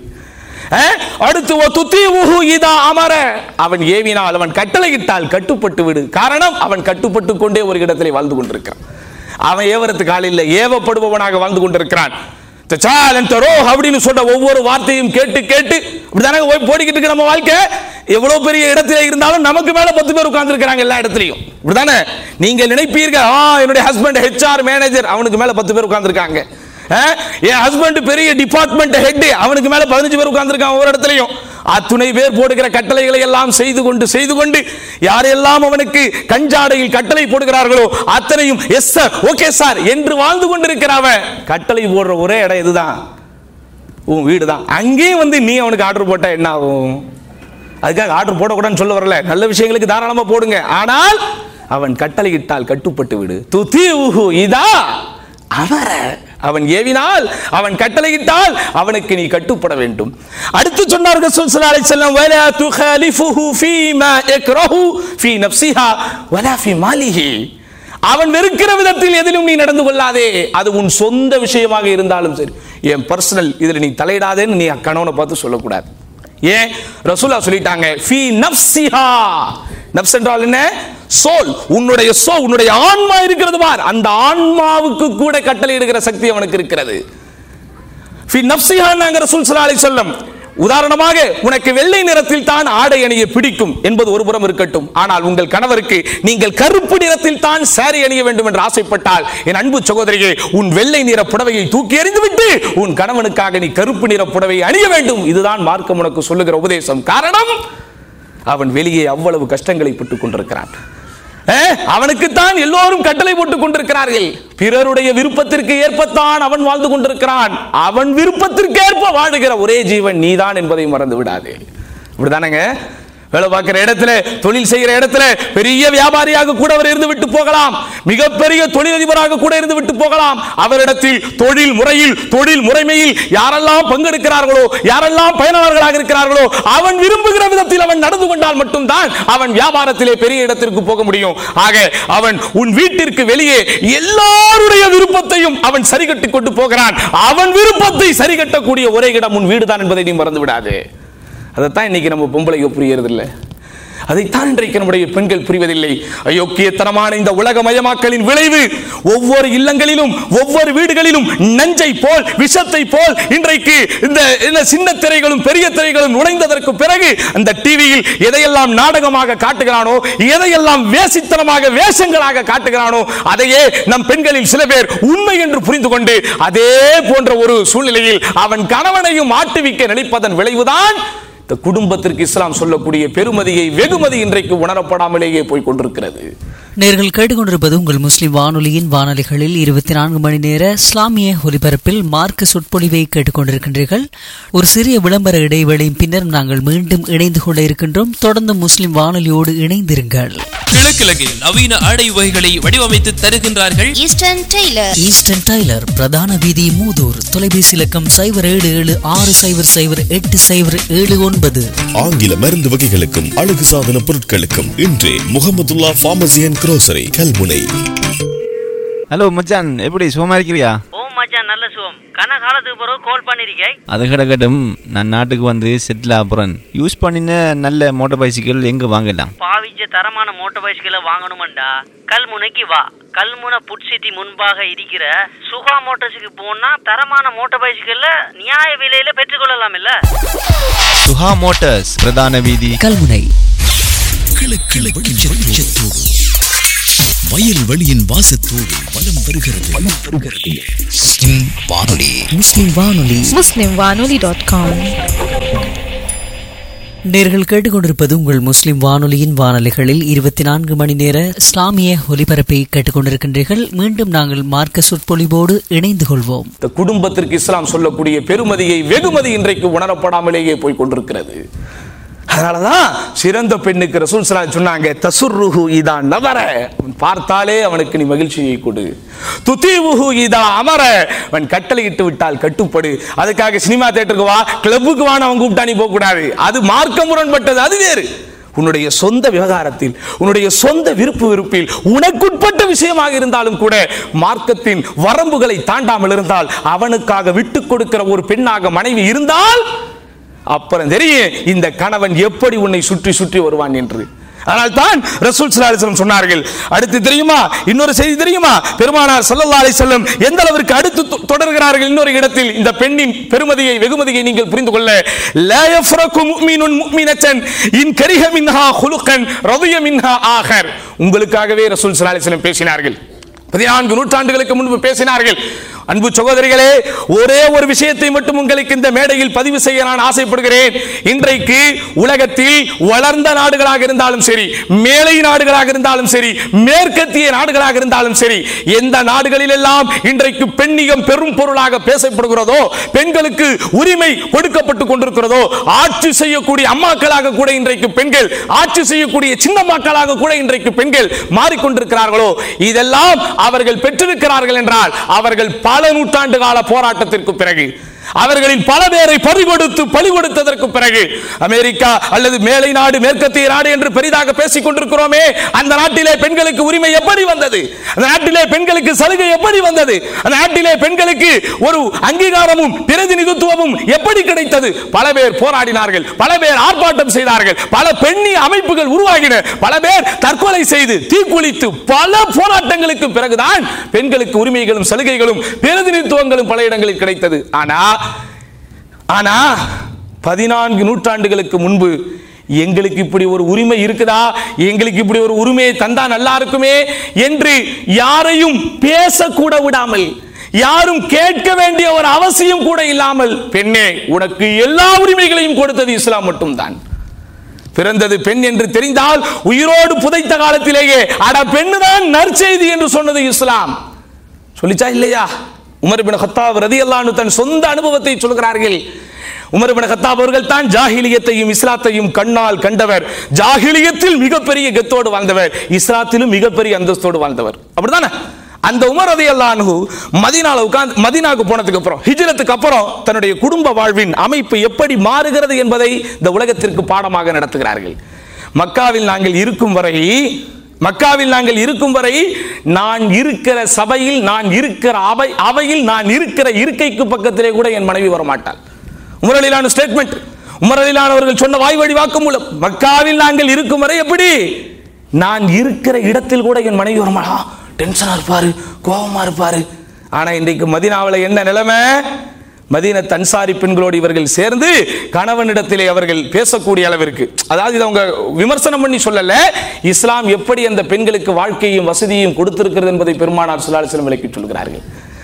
Speaker 1: அடுத்து அமர, அவன் ஏவினால், அவன் கட்டளையிட்டால் கட்டுப்பட்டு விடு. காரணம், அவன் கட்டுப்பட்டு கொண்டே ஒரு இடத்திலே வாழ்ந்து கொண்டிருக்கிறான். அவன் ஏவறதுக்கு ஆள் இல்லை, ஏவப்படுபவனாக வாழ்ந்து கொண்டிருக்கிறான். அப்படின்னு சொல்ற ஒவ்வொரு வார்த்தையும் கேட்டு கேட்டு இப்படிதானே போடிக்கிட்டு இருக்கு நம்ம வாழ்க்கை. எவ்வளவு பெரிய இடத்துல இருந்தாலும் நமக்கு மேல பத்து பேர் உட்கார்ந்து இருக்காங்க எல்லா இடத்துலயும். இப்படிதானே நீங்க நினைப்பீர்கள், என்னுடைய ஹஸ்பண்ட் ஹெச்ஆர் மேனேஜர், அவனுக்கு மேல பத்து பேர் உட்கார்ந்து இருக்காங்க. என் ஹஸ்பண்ட் பெரிய டிபார்ட்மெண்ட் ஹெட், அவனுக்கு மேல பதினஞ்சு பேர் உட்கார்ந்து இருக்காங்க ஒவ்வொரு இடத்துலயும். அத்துணை பேர் போடுகிற கட்டளைகளை எல்லாம் செய்து கொண்டு செய்து கொண்டு யாரெல்லாம் அவனுக்கு கஞ்சாடையில் கட்டளை போடுகிறார்களோ அத்தனையும் எஸ் சார், ஓகே சார் என்று வாழ்ந்து கொண்டிருக்கிறவன். கட்டளை போடுற ஒரே இடம் இதுதான், உன் வீடு தான். அங்கேயும் வந்து நீ அவனுக்கு ஆர்டர் போட்டா என்ன ஆகும்? அதுக்காக ஆர்டர் போடக்கூடாதுன்னு சொல்ல வரல, நல்ல விஷயங்களுக்கு தாராளமா போடுங்க. ஆனால் அவன் கட்டளையிட்டால் கட்டுப்பட்டு விடு. துதிஉஹு இதா அமர, அவன் ஏவினால், அவன் கட்டளையிட்டால் அவனுக்கு நீ கட்டுப்பட வேண்டும். அடுத்து சொன்னார்கள் ஸல்லல்லாஹு அலைஹி வஸல்லம், வலா துகாலிஃபுஹு ஃபீமா யக்ரஹு ஃபீ நஃப்ஸிஹா வலா ஃபீ மாலிஹி, அவன் வெறுக்கிற விதத்தில் எதிலும் நீ நடந்து கொள்ளாதே. அது உன் சொந்த விஷயமாக இருந்தாலும் சரி, என் பர்சனல் இதுல நீ தலையிடாதேன்னு நீ கணவனை பார்த்து சொல்லக்கூடாது. ஏன்? ரசூலுல்லாஹ் சொல்லிட்டாங்க, ஃபீ நஃப்ஸிஹா. நஃப்ஸ் என்றால் என்ன? சோல், உன்னுடைய சோ, உன்னுடைய ஆன்மா இருக்கிறது பார், அந்த ஆன்மாவுக்கு கூட கட்டளை இடுகிற சக்தி அவனுக்கு இருக்கிறது. ஃபீ நஃப்ஸிஹாங்கற ரசூல் ஸல்லல்லாஹு அலைஹி வஸல்லம். உதாரணமாக, உனக்கு வெள்ளை நிறத்தில் தான் ஆடை அணிய பிடிக்கும் என்பது ஒரு புறம் இருக்கட்டும், ஆனால் உங்கள் கணவருக்கு நீங்கள் கருப்பு நிறத்தில் தான் சாரி அணிய வேண்டும் என்று ஆசைப்பட்டால், என் அன்பு சகோதரியே, உன் வெள்ளை நிற புடவையை தூக்கி எறிந்துவிட்டு உன் கணவனுக்காக நீ கருப்பு நிற புடவையை அணிய வேண்டும். இதுதான் மார்க்கம் உனக்கு சொல்லுகிற உபதேசம். காரணம், அவன் வெளியே அவ்வளவு கஷ்டங்களை பட்டுக் கொண்டிருக்கிறான். அவனுக்குத்தான் எல்லோரும் கட்டளை போட்டுக் கொண்டிருக்கிறார்கள். பிறருடைய விருப்பத்திற்கு ஏற்பத்தான் அவன் வாழ்ந்து கொண்டிருக்கிறான். அவன் விருப்பத்திற்கு ஏற்ப வாழுகிற ஒரே ஜீவன் நீதான் என்பதை மறந்து விடாதே. இப்படிதானங்க? வேலை பார்க்கிற இடத்துல, தொழில் செய்கிற இடத்துல பெரிய வியாபாரியாக கூட அவர் இருந்து விட்டு போகலாம், மிகப்பெரிய தொழிலதிபராக கூட இருந்து விட்டு போகலாம். அவரிடத்தில் தொழில் முறையில், தொழில் முறைமையில் யாரெல்லாம் பங்கெடுக்கிறார்களோ, யாரெல்லாம் பயனாளர்களாக இருக்கிறார்களோ, அவன் விரும்புகிற விதத்தில் அவன் நடந்து கொண்டால் மட்டும்தான் அவன் வியாபாரத்திலே பெரிய இடத்திற்கு போக முடியும். ஆக அவன் உன் வீட்டிற்கு வெளியே எல்லாருடைய விருப்பத்தையும் அவன் சரி கட்டி கொண்டு போகிறான். அவன் விருப்பத்தை சரி கட்டக்கூடிய ஒரே இடம் உன் வீடுதான் என்பதை நீ மறந்து விடாது. அதைத்தான் இன்னைக்கு நம்ம பொம்பளைக்கு புரியறதில்லை, அதைத்தான் இன்றைக்கு நம்முடைய பெண்கள் புரிவதில்லை. அயோக்கியத்தனமான இந்த உலகமயமாக்கலின் விளைவு ஒவ்வொரு இல்லங்களிலும், ஒவ்வொரு வீடுகளிலும் நஞ்சை போல், விஷத்தை போல் இன்றைக்கு இந்த சின்ன திரைகளும் பெரிய திரைகளும் நுழைந்ததற்கு பிறகு அந்த டிவியில் எதையெல்லாம் நாடகமாக காட்டுகிறானோ, எதையெல்லாம் வேசித்தனமாக வேஷங்களாக காட்டுகிறானோ, அதையே நம் பெண்களில் சில பேர் உண்மை என்று புரிந்து கொண்டு அதே போன்ற ஒரு சூழ்நிலையில் அவன் கணவனையும் ஆட்டுவிக்க நினைப்பதன் விளைவுதான் குடும்பத்திற்கு இஸ்லாம் சொல்லக்கூடிய பெருமதியை, வெகுமதி இன்றைக்கு உணரப்படாமலேயே போய் கொண்டிருக்கிறது.
Speaker 2: நேர்கள் கேட்டுக்கொண்டிருப்பது உங்கள் முஸ்லிம் வானொலியின் வானொலிகளில் இருபத்தி நான்கு மணி நேர இஸ்லாமிய ஒலிபரப்பில் மார்க்க சொற்பொழிவை கேட்டுக்கொண்டிருக்கின்றீர்கள். ஒரு சிறிய விளம்பர இடைவேளையின் பின்னர் நாங்கள் மீண்டும் இணைந்து கொள்ள இருக்கின்றோம். தொடர்ந்து முஸ்லிம் வானொலியோடு இணைந்திருங்கள்.
Speaker 3: கிழக்கிழங்கில் நவீன ஆடை வகைகளை வடிவமைத்து தருகின்றார்கள்
Speaker 4: ஈஸ்டர்ன் டெய்லர்.
Speaker 2: ஈஸ்டர்ன் டைலர், பிரதான வீதி, மூதூர். தொலைபேசி இலக்கம் சைபர் ஏழு ஏழு ஆறு சைபர் சைபர் எட்டு சைபர் ஏழு ஒன்பது.
Speaker 5: ஆங்கில மருந்து வகைகளுக்கும் அழகு சாதன பொருட்களுக்கும் இன்றே Mahmudullah pharmacy and grocery, Kalmunai.
Speaker 6: Hello மச்சான், எப்படி சுகமா இருக்கிறியா?
Speaker 7: ஓ மச்சான், நல்ல சுகம். கன காலத்துக்கு பிறகு கால் பண்ணிருக்கேன்.
Speaker 6: அது கிடக்கட்டும், நான் நாட்டுக்கு வந்து செட்டில் ஆகுறேன். யூஸ் பண்ணின நல்ல மோட்டார் பைசிக்கிள் எங்க வாங்கலாம்?
Speaker 7: பாவிச்ச தரமான மோட்டார் பைசிக்கிளை வாங்கணுமாண்டா, கல்முனைக்கு வா. கல்முனை புட் சிட்டி முன்பாக இருக்கிற சுகா மோட்டார்ஸுக்கு போனா தரமான மோட்டார் பைசிக்கிள் நியாய விலையில பெற்றுக்கொள்ளலாம் இல்ல.
Speaker 6: சுகா மோட்டார்ஸ், பிரதான வீதி,
Speaker 2: கல்முனை.
Speaker 5: வயல் வெளியின் வாசத்தோடு வலம் வருகிறது வலம் வருகிறது முஸ்லிம் வானொலி.
Speaker 2: முஸ்லிம் வானொலி
Speaker 4: முஸ்லிம் வானொலி டாட் காம்.
Speaker 2: நேர்கள் கேட்டுக்கொண்டிருப்பது உங்கள் முஸ்லிம் வானொலியின் வானொலிகளில் இருபத்தி நான்கு மணி நேர இஸ்லாமிய ஒலிபரப்பை கேட்டுக்கொண்டிருக்கின்றீர்கள். மீண்டும் நாங்கள் மார்க்க சொற்பொழிவோடு இணைந்து கொள்வோம்.
Speaker 1: இந்த குடும்பத்திற்கு இஸ்லாம் சொல்லக்கூடிய பெருமதியை, வெகுமதி இன்றைக்கு உணரப்படாமலேயே போய் கொண்டிருக்கிறது. அதனாலதான் சிறந்த பெண்ணுக்கு ரசூல் ஸல்லல்லாஹு அலைஹி வஸல்லம் சொன்னாங்க, தசுர்ருஹு இதா நவர, பார்த்தாலே அவனுக்கு நீ மகிழ்ச்சியை கொடு. துதீவுஹு இதா அமர, அவன் கட்டளையிட்டு விட்டால் கட்டுப்படு. அதுக்காக சினிமா தியேட்டருக்கு வா, கிளப்புக்கு வான்னு அவன் கூப்பிட்டா நீ போக கூடாது. அது மார்க்க முரண்பட்டது, அது வேறு. உன்னுடைய சொந்த விவகாரத்தில், உன்னுடைய சொந்த விருப்பு வெறுப்பில், உனக்குட்பட்ட விஷயமாக இருந்தாலும் கூட மார்க்கத்தின் வரம்புகளை தாண்டாமல் இருந்தால், அவனுக்காக விட்டுக் கொடுக்கிற ஒரு பெண்ணாக மனைவி இருந்தால் அப்புறம் தெரியும் இந்த கணவன் எப்படி உன்னை சுற்றி சுற்றி வருவான் என்று. ஆனால் தான் ரசூல் ஸல்லல்லாஹு அலைஹி வஸல்லம் சொன்னார்கள். அடுத்து தெரியுமா, இன்னொரு செய்தி தெரியுமா? பெருமானார் ஸல்லல்லாஹு அலைஹி வஸல்லம் எந்த அளவிற்கு அடுத்து தொடர்கிறார்கள் இன்னொரு இடத்தில். இந்த பெண்ணின் பெருமதியை, வெகுமதியை நீங்கள் புரிந்து கொள்ள, லா யஃப்ரகு முஃமினுன் முஃமினத்தன் இன் கரிஹ மின்ஹா குலுகன் ரதிய மின்ஹா ஆகர். உங்களுக்காகவே ரசூல் ஸல்லல்லாஹு அலைஹி வஸல்லம் பேசினார்கள். பதினான்கு நூற்றாண்டுகளுக்கு முன்பு பேசினார்கள். அன்பு சகோதரிகளே, ஒரே ஒரு விஷயத்தை மட்டும் உங்களுக்கு இந்த மேடையில் பதிவு செய்ய நான் ஆசைப்படுகிறேன். இன்றைக்கு உலகத்தில் வளர்ந்த நாடுகளாக இருந்தாலும் சரி, மேலை நாடுகளாக இருந்தாலும் சரி, மேற்கத்திய நாடுகளாக இருந்தாலும் சரி, எந்த நாடுகளில் எல்லாம் இன்றைக்கு பெண்ணியம் பெரும் பொருளாக பேசப்படுகிறதோ, பெண்களுக்கு உரிமை கொடுக்கப்பட்டுக் கொண்டிருக்கிறதோ, ஆட்சி செய்யக்கூடிய அம்மாக்களாக கூட இன்றைக்கு பெண்கள், ஆட்சி செய்யக்கூடிய சின்ன மக்களாக கூட இன்றைக்கு பெண்கள் மாறிக்கொண்டிருக்கிறார்களோ, இதெல்லாம் அவர்கள் பெற்றிருக்கிறார்கள் என்றால் அவர்கள் பல நூற்றாண்டு கால போராட்டத்திற்கு பிறகு, அவர்களின் பல பேரை பறி கொடுத்து பலி கொடுத்ததற்கு பிறகு, அமெரிக்கா அல்லது மேலை நாடு, மேற்கத்திய நாடு என்று பெரிதாக பேசிக் கொண்டிருக்கிறோமே, அந்த நாட்டிலே பெண்களுக்கு உரிமை எப்படி வந்தது? அந்த நாட்டிலே பெண்களுக்கு சலுகை எப்படி வந்தது? அந்த நாட்டிலே பெண்களுக்கு ஒரு அங்கீகாரமும் பிரதிநிதித்துவமும் எப்படி கிடைத்தது? பல பேர் போராடினார்கள், பல பேர் ஆர்ப்பாட்டம் செய்தார்கள், பல பெண்ணி அமைப்புகள் உருவாகின, பல பேர் தற்கொலை செய்து தீக்குளித்து, பல போராட்டங்களுக்கு பிறகுதான் பெண்களுக்கு உரிமைகளும் சலுகைகளும் பிரதிநிதித்துவங்களும் பல இடங்களில் கிடைத்தது. ஆனா ஆனா பதினான்கு நூற்றாண்டுகளுக்கு முன்பு எங்களுக்கு இப்படி ஒரு உரிமை இருக்குதா, எங்களுக்கு இப்படி ஒரு உரிமையை தந்தா நல்லா இருக்குமே என்று யாரையும் பேசக்கூட விடாமல், யாரும் கேட்க வேண்டிய ஒரு அவசியம் கூட இல்லாமல், பெண்ணே உனக்கு எல்லா உரிமைகளையும் கொடுத்தது இஸ்லாம் மட்டும்தான். பிறந்தது பெண் என்று தெரிந்தால் உயிரோடு புதைத்த காலத்திலேயே அட பெண்ணுதான் நற்செய்தி என்று சொன்னது இஸ்லாம். சொல்லிச்சா இல்லையா? உமர் இப்னு கத்தாப் ரலியல்லாஹு அன்ஹு தன் சொந்த அனுபவத்தை சொல்கிறார்கள். உமர் இப்னு கத்தாப் அவர்கள் தான் ஜாஹிலியத்தையும் இஸ்லாத்தையும் கண்ணால் கண்டவர். ஜாஹிலியத்தில் மிகப்பெரிய கெத்தோடு வாழ்ந்தவர், இஸ்லாத்திலும் மிகப்பெரிய அந்தஸ்தோடு வாழ்ந்தவர். அப்படிதானே? அந்த உமர் ரலியல்லாஹு அன்ஹு மதீனால உட்கார்ந்து மதீனாவுக்கு போனதுக்கு அப்புறம், ஹிஜ்ரத்துக்கு அப்புறம் தன்னுடைய குடும்ப வாழ்வின் அமைப்பு எப்படி மாறுகிறது என்பதை இந்த உலகத்திற்கு பாடமாக நடத்துகிறார்கள். மக்காவில் நாங்கள் இருக்கும் வரை மக்காவில் நாங்கள் இருக்கும் வரை நான் இருக்கிற சபையில், நான் இருக்கிற அவை அவையில் நான் இருக்கிற இருக்கைக்கு பக்கத்திலே கூட என் மனைவி வரமாட்டாள். உமர் ரலியல்லாஹு அன்ஹு ஸ்டேட்மெண்ட், உமர் ரலியல்லாஹு அவர்கள் சொன்ன வாய்வழி வாக்குமூலம். மக்காவில் நாங்கள் இருக்கும் வரை எப்படி நான் இருக்கிற இடத்தில் கூட என் மனைவி வரமாட்டா, டென்ஷனா இருப்பாரு, கோபமா இருப்பாரு. ஆனா இன்றைக்கு மதீனாவில் என்ன நிலைமை? மதீனத் அன்சாரி பெண்களோடு இவர்கள் சேர்ந்து கணவனிடத்திலே அவர்கள் பேசக்கூடிய அளவிற்கு, அதாவது இதை அவங்க விமர்சனம் பண்ணி சொல்லல, இஸ்லாம் எப்படி அந்த பெண்களுக்கு வாழ்க்கையும் வசதியும் கொடுத்திருக்கிறது என்பதை பெருமானார் ஸல்லல்லாஹு அலைஹி வஸல்லம் விளக்கி சொல்கிறார்கள்.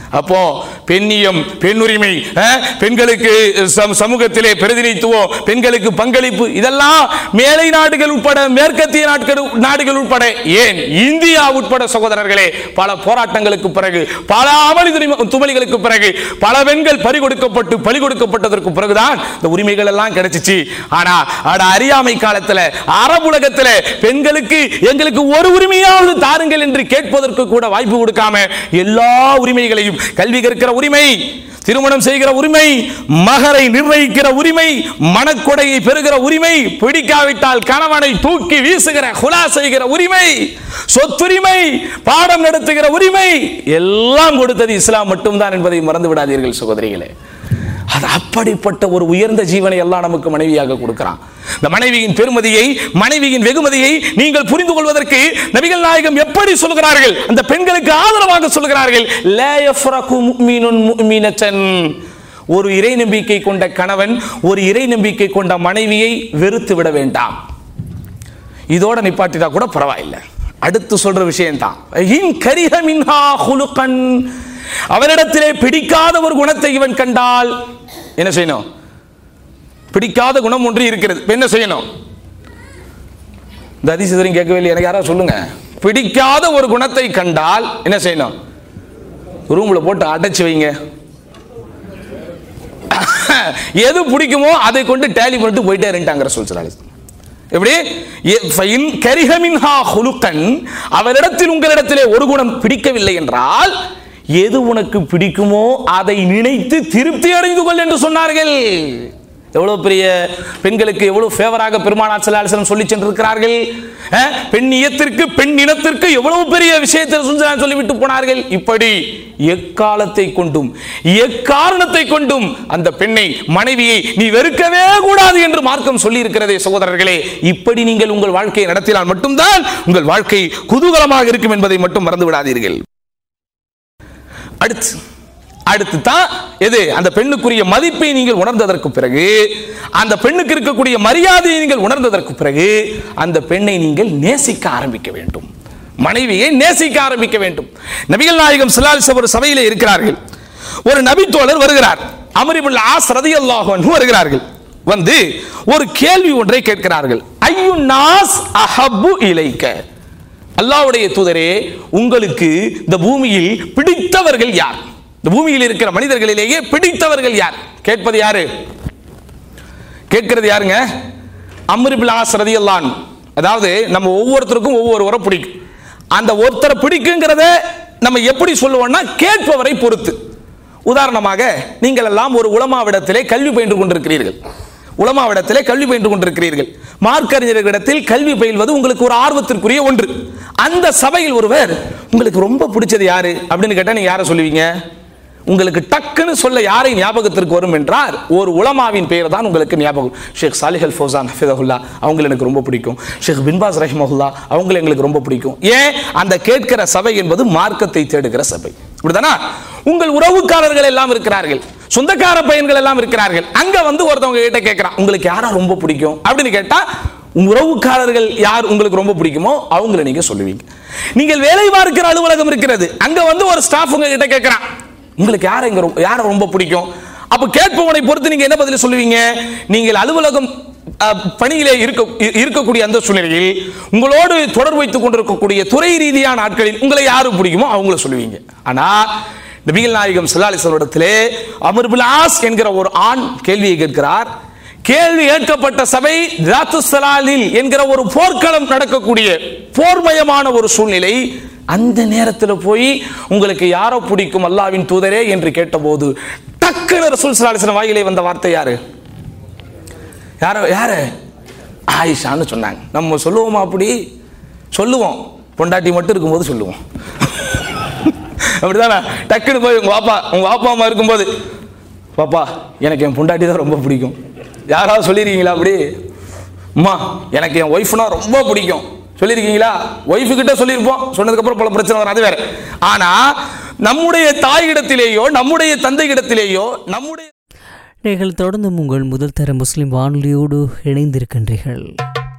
Speaker 1: அப்போ பெண்ணியம், பெண்ணுரிமை, பெண்களுக்கு சமூகத்திலே பிரதிநிதித்துவம், பெண்களுக்கு பங்களிப்பு, இதெல்லாம் மேலை நாடுகள் உட்பட, மேற்கத்திய நாடுகள் நாடுகள் உட்பட, ஏன் இந்தியா உட்பட சகோதரர்களே, பல போராட்டங்களுக்கு பிறகு, பல அமளி துமளிகளுக்கு பிறகு, பல பெண்கள் பறி கொடுக்கப்பட்டு பலி கொடுக்கப்பட்டதற்கு பிறகுதான் இந்த உரிமைகள் எல்லாம் கிடைச்சிச்சு. ஆனா அட அறியாமை காலத்துல, அரபுலகத்துல பெண்களுக்கு எங்களுக்கு ஒரு உரிமையாவது தாருங்கள் என்று கேட்பதற்கு கூட வாய்ப்பு கொடுக்காம எல்லா உரிமைகளையும், கல்வி கற்கிற உரிமை, திருமணம் செய்கிற உரிமை, மகரை நிர்ணயிக்கிற உரிமை, மனக்கொடையை பெறுகிற உரிமை, பிடிக்காவிட்டால் கணவனை தூக்கி வீசுகிற ஹுலா செய்கிற உரிமை, சொத்துரிமை, பாடம் நடத்துகிற உரிமை எல்லாம் கொடுத்தது இஸ்லாம் மட்டும்தான் என்பதை மறந்து விடாதீர்கள் சகோதரிகளே. அது அப்படிப்பட்ட ஒரு உயர்ந்த ஜீவனை எல்லாம் நமக்கு மனைவியாக கொடுக்கிறான். இந்த மனைவியின் பெருமதியை, மனைவியின் வெகுமதியை நீங்கள் புரிந்து கொள்வதற்கு நபிகள் நாயகம் எப்படி சொல்கிறார்கள், அந்த பெண்களுக்கு ஆதரவாக சொல்கிறார்கள். லா யஃப்ரகு முஃமினுன் முஃமினத்தன், ஒரு இறை நம்பிக்கை கொண்ட கணவன் ஒரு இறை நம்பிக்கை கொண்ட மனைவியை வெறுத்து விட வேண்டாம். இதோட நிப்பாட்டிட்டா கூட பரவாயில்லை. அடுத்து சொல்ற விஷயம் தான், இன் கரிஹ மின்ஹா ஹுலுகன், அவரிடத்திலே பிடிக்காத ஒரு குணத்தை இவன் கண்டால் என்ன செய்யணும்? பிடிக்காத குணம் ஒன்று இருக்கிறது, என்ன செய்யணும்? இந்த அதிசயம் கேட்கவே இல்லை, எனக்கு யாராவது சொல்லுங்க. பிடிக்காத ஒரு குணத்தை கண்டால் என்ன செய்யணும்? ரூம்ல போட்டு அடைச்சு வைங்க. எது பிடிக்குமோ அதை கொண்டு டேலி பண்ணிட்டு போயிட்டே இருந்துட்டாங்க சொல்றாங்க. எப்படி? அவரிடத்தில் உங்களிடத்திலே ஒரு குணம் பிடிக்கவில்லை என்றால் எது உனக்கு பிடிக்குமோ அதை நினைத்து திருப்தி அடைந்து கொள் என்று சொன்னார்கள். எவ்வளவு பெரிய பெண்களுக்கு எவ்வளவு ஃபேவராக பெருமானார் ஸல்லல்லாஹு அலைஹி வஸல்லம் சொல்லி சென்றிருக்கிறார்கள். பெண் இயத்திற்கு, பெண் இனத்திற்கு எவ்வளவு பெரிய விஷயத்தை சொல்லிவிட்டு போனார்கள். இப்படி எக்காலத்தை கொண்டும் எக்காரணத்தை கொண்டும் அந்த பெண்ணை, மனைவியை நீ வெறுக்கவே கூடாது என்று மார்க்கம் சொல்லி இருக்கிறதே சகோதரர்களே. இப்படி நீங்கள் உங்கள் வாழ்க்கையை நடத்தினால் மட்டும்தான் உங்கள் வாழ்க்கை குதூகலமாக இருக்கும் என்பதை மட்டும் மறந்து விடாதீர்கள். அடுத்து அடுத்து தான் எது? அந்த பெண்ணுக்குரிய மதிப்பை நீங்கள் உணர்ந்ததற்கு பிறகு, அந்த பெண்ணுக்கு இருக்கக்கூடிய மரியாதையை நீங்கள் உணர்ந்ததற்கு பிறகு அந்த பெண்ணை நீங்கள் நேசிக்க ஆரம்பிக்க வேண்டும், மனைவியை நேசிக்க ஆரம்பிக்க வேண்டும். நபிகள் நாயகம் ஸல்லல்லாஹு அலைஹி வஸல்லம் ஒரு சபையிலே இருக்கிறார்கள். ஒரு நபி தோழர் வருகிறார், அம்ர் இப்னு ஆஸ் ரலியல்லாஹு அன்ஹு வருகிறார்கள். வந்து ஒரு கேள்வி ஒன்றை கேட்கிறார்கள். ஐயுன் நாஸ் அஹப்பு இலைக்க, அல்லாஹ்வுடைய தூதரே, உங்களுக்கு இந்த பூமியில் பிடித்தவர்கள் யார்? இந்த பூமியில் இருக்கிற மனிதர்களிலேயே பிடித்தவர்கள் யார்? கேட்பது யாரு? கேட்கிறது யாருங்க? அம்ர் இப்னு ஆஸ் ரலியல்லாஹு அன்ஹு. அதாவது நம்ம ஒவ்வொருத்தருக்கும் ஒவ்வொருவரை பிடிக்கும். அந்த ஒருத்தரை பிடிக்குங்கிறத நம்ம எப்படி சொல்லுவோம்னா கேட்பவரை பொறுத்து. உதாரணமாக, நீங்கள் எல்லாம் ஒரு உலமாவிடத்திலே கல்வி பயின்று கொண்டிருக்கிறீர்கள். உலமாவிடத்திலே கல்வி பயின்று கொண்டிருக்கிறீர்கள். மார்க்கறிஞர்களிடத்தில் கல்வி பயில்வது உங்களுக்கு ஒரு ஆர்வத்திற்குரிய ஒன்று. அந்த சபையில் ஒருவர் உங்களுக்கு ரொம்ப பிடிச்சது யாரு அப்படின்னு கேட்டா நீங்க யாரை சொல்லுவீங்க? உங்களுக்கு டக்குன்னு சொல்ல யாரை ஞாபகத்திற்கு வரும் என்றால் ஒரு உலமாவின் பெயர் தான் உங்களுக்கு ஞாபகம். ஷேக் சாலிஹ் அல் ஃபௌசான் ஹஃபிதஹுல்லா அவங்களை எனக்கு ரொம்ப பிடிக்கும். ஷேக் பின் பாஸ் ரஹிமஹுல்லா அவங்களை எங்களுக்கு ரொம்ப பிடிக்கும். ஏன்? அந்த கேட்கிற சபை என்பது மார்க்கத்தை தேடுகிற சபை. இப்படிதானா? உங்கள் உறவுக்காரர்கள் எல்லாம் இருக்கிறார்கள், சொந்தக்கார பையன்கள் எல்லாம் இருக்கிறார்கள். அங்க வந்து ஒருத்தவங்க கிட்ட கேட்கிறான், உங்களுக்கு யாரா ரொம்ப பிடிக்கும் அப்படின்னு கேட்டா உறவுக்காரர்கள் யார் உங்களுக்கு ரொம்ப பிடிக்குமோ அவங்களை நீங்க சொல்லுவீங்க. நீங்கள் வேலை பார்க்கிற அலுவலகம் இருக்கிறது, அங்க வந்து ஒரு ஸ்டாஃப் உங்க கிட்ட கேட்கிறான், உங்களுக்கு யாரை யாரை ரொம்ப பிடிக்கும்? அப்ப கேட்பவனை பொறுத்து நீங்க என்ன பதில் சொல்லுவீங்க? நீங்கள் அலுவலகம் பணியிலே இருக்க இருக்கக்கூடிய அந்த சூழ்நிலையில் உங்களோடு தொடர்பு வைத்துக் கொண்டிருக்கக்கூடிய துறை ரீதியான ஆட்களில் உங்களை யாரு பிடிக்குமோ அவங்கள சொல்லுவீங்க. ஆனா நபிகள் நாயகம் ஸல்லல்லாஹு அலைஹி வஸல்லம் இடத்திலே அம்ர் இப்னு ஆஸ் என்கிற ஒரு ஆண் கேள்வியை கேட்கிறார். கேள்வி கேட்கப்பட்ட சபை தாத்து ஸலாலில் என்கிற ஒரு போர்க்களம் நடக்கக்கூடிய போர்மயமான ஒரு சூழ்நிலை. அந்த நேரத்தில் போய் உங்களுக்கு யாரோ பிடிக்கும் அல்லாஹ்வின் தூதரே என்று கேட்டபோது டக்குனு ரசூல் ஸல்லல்லாஹு அலைஹி வஸல்லம் வாயிலே வந்த வார்த்தை யாரு? யாரோ யாரு? ஆயிஷான்னு சொன்னாங்க. நம்ம சொல்லுவோமா? அப்படி சொல்லுவோம், பொண்டாட்டி மட்டும் இருக்கும்போது சொல்லுவோம். அப்படிதானே? டக்குனு போய் உங்க பாப்பா உங்க பாப்பா அம்மா இருக்கும்போது, பாப்பா எனக்கு என் பொண்டாட்டி தான் ரொம்ப பிடிக்கும், யாராவது சொல்லியிருக்கீங்களா? அப்படி அம்மா எனக்கு என் ஒய்ஃப்னா ரொம்ப பிடிக்கும் சொல்லியிருக்கீங்களா? ஒய்ஃபு கிட்ட சொல்லியிருப்போம், சொன்னதுக்கு அப்புறம் பல பிரச்சனை வரும், அது வேற. ஆனா நம்முடைய தாயிடத்திலேயோ நம்முடைய தந்தை இடத்திலேயோ நம்முடைய
Speaker 2: நீங்கள் தொடர்ந்து உங்கள் முதல் தர முஸ்லிம் வானொலியோடு இணைந்திருக்கின்றீர்கள்.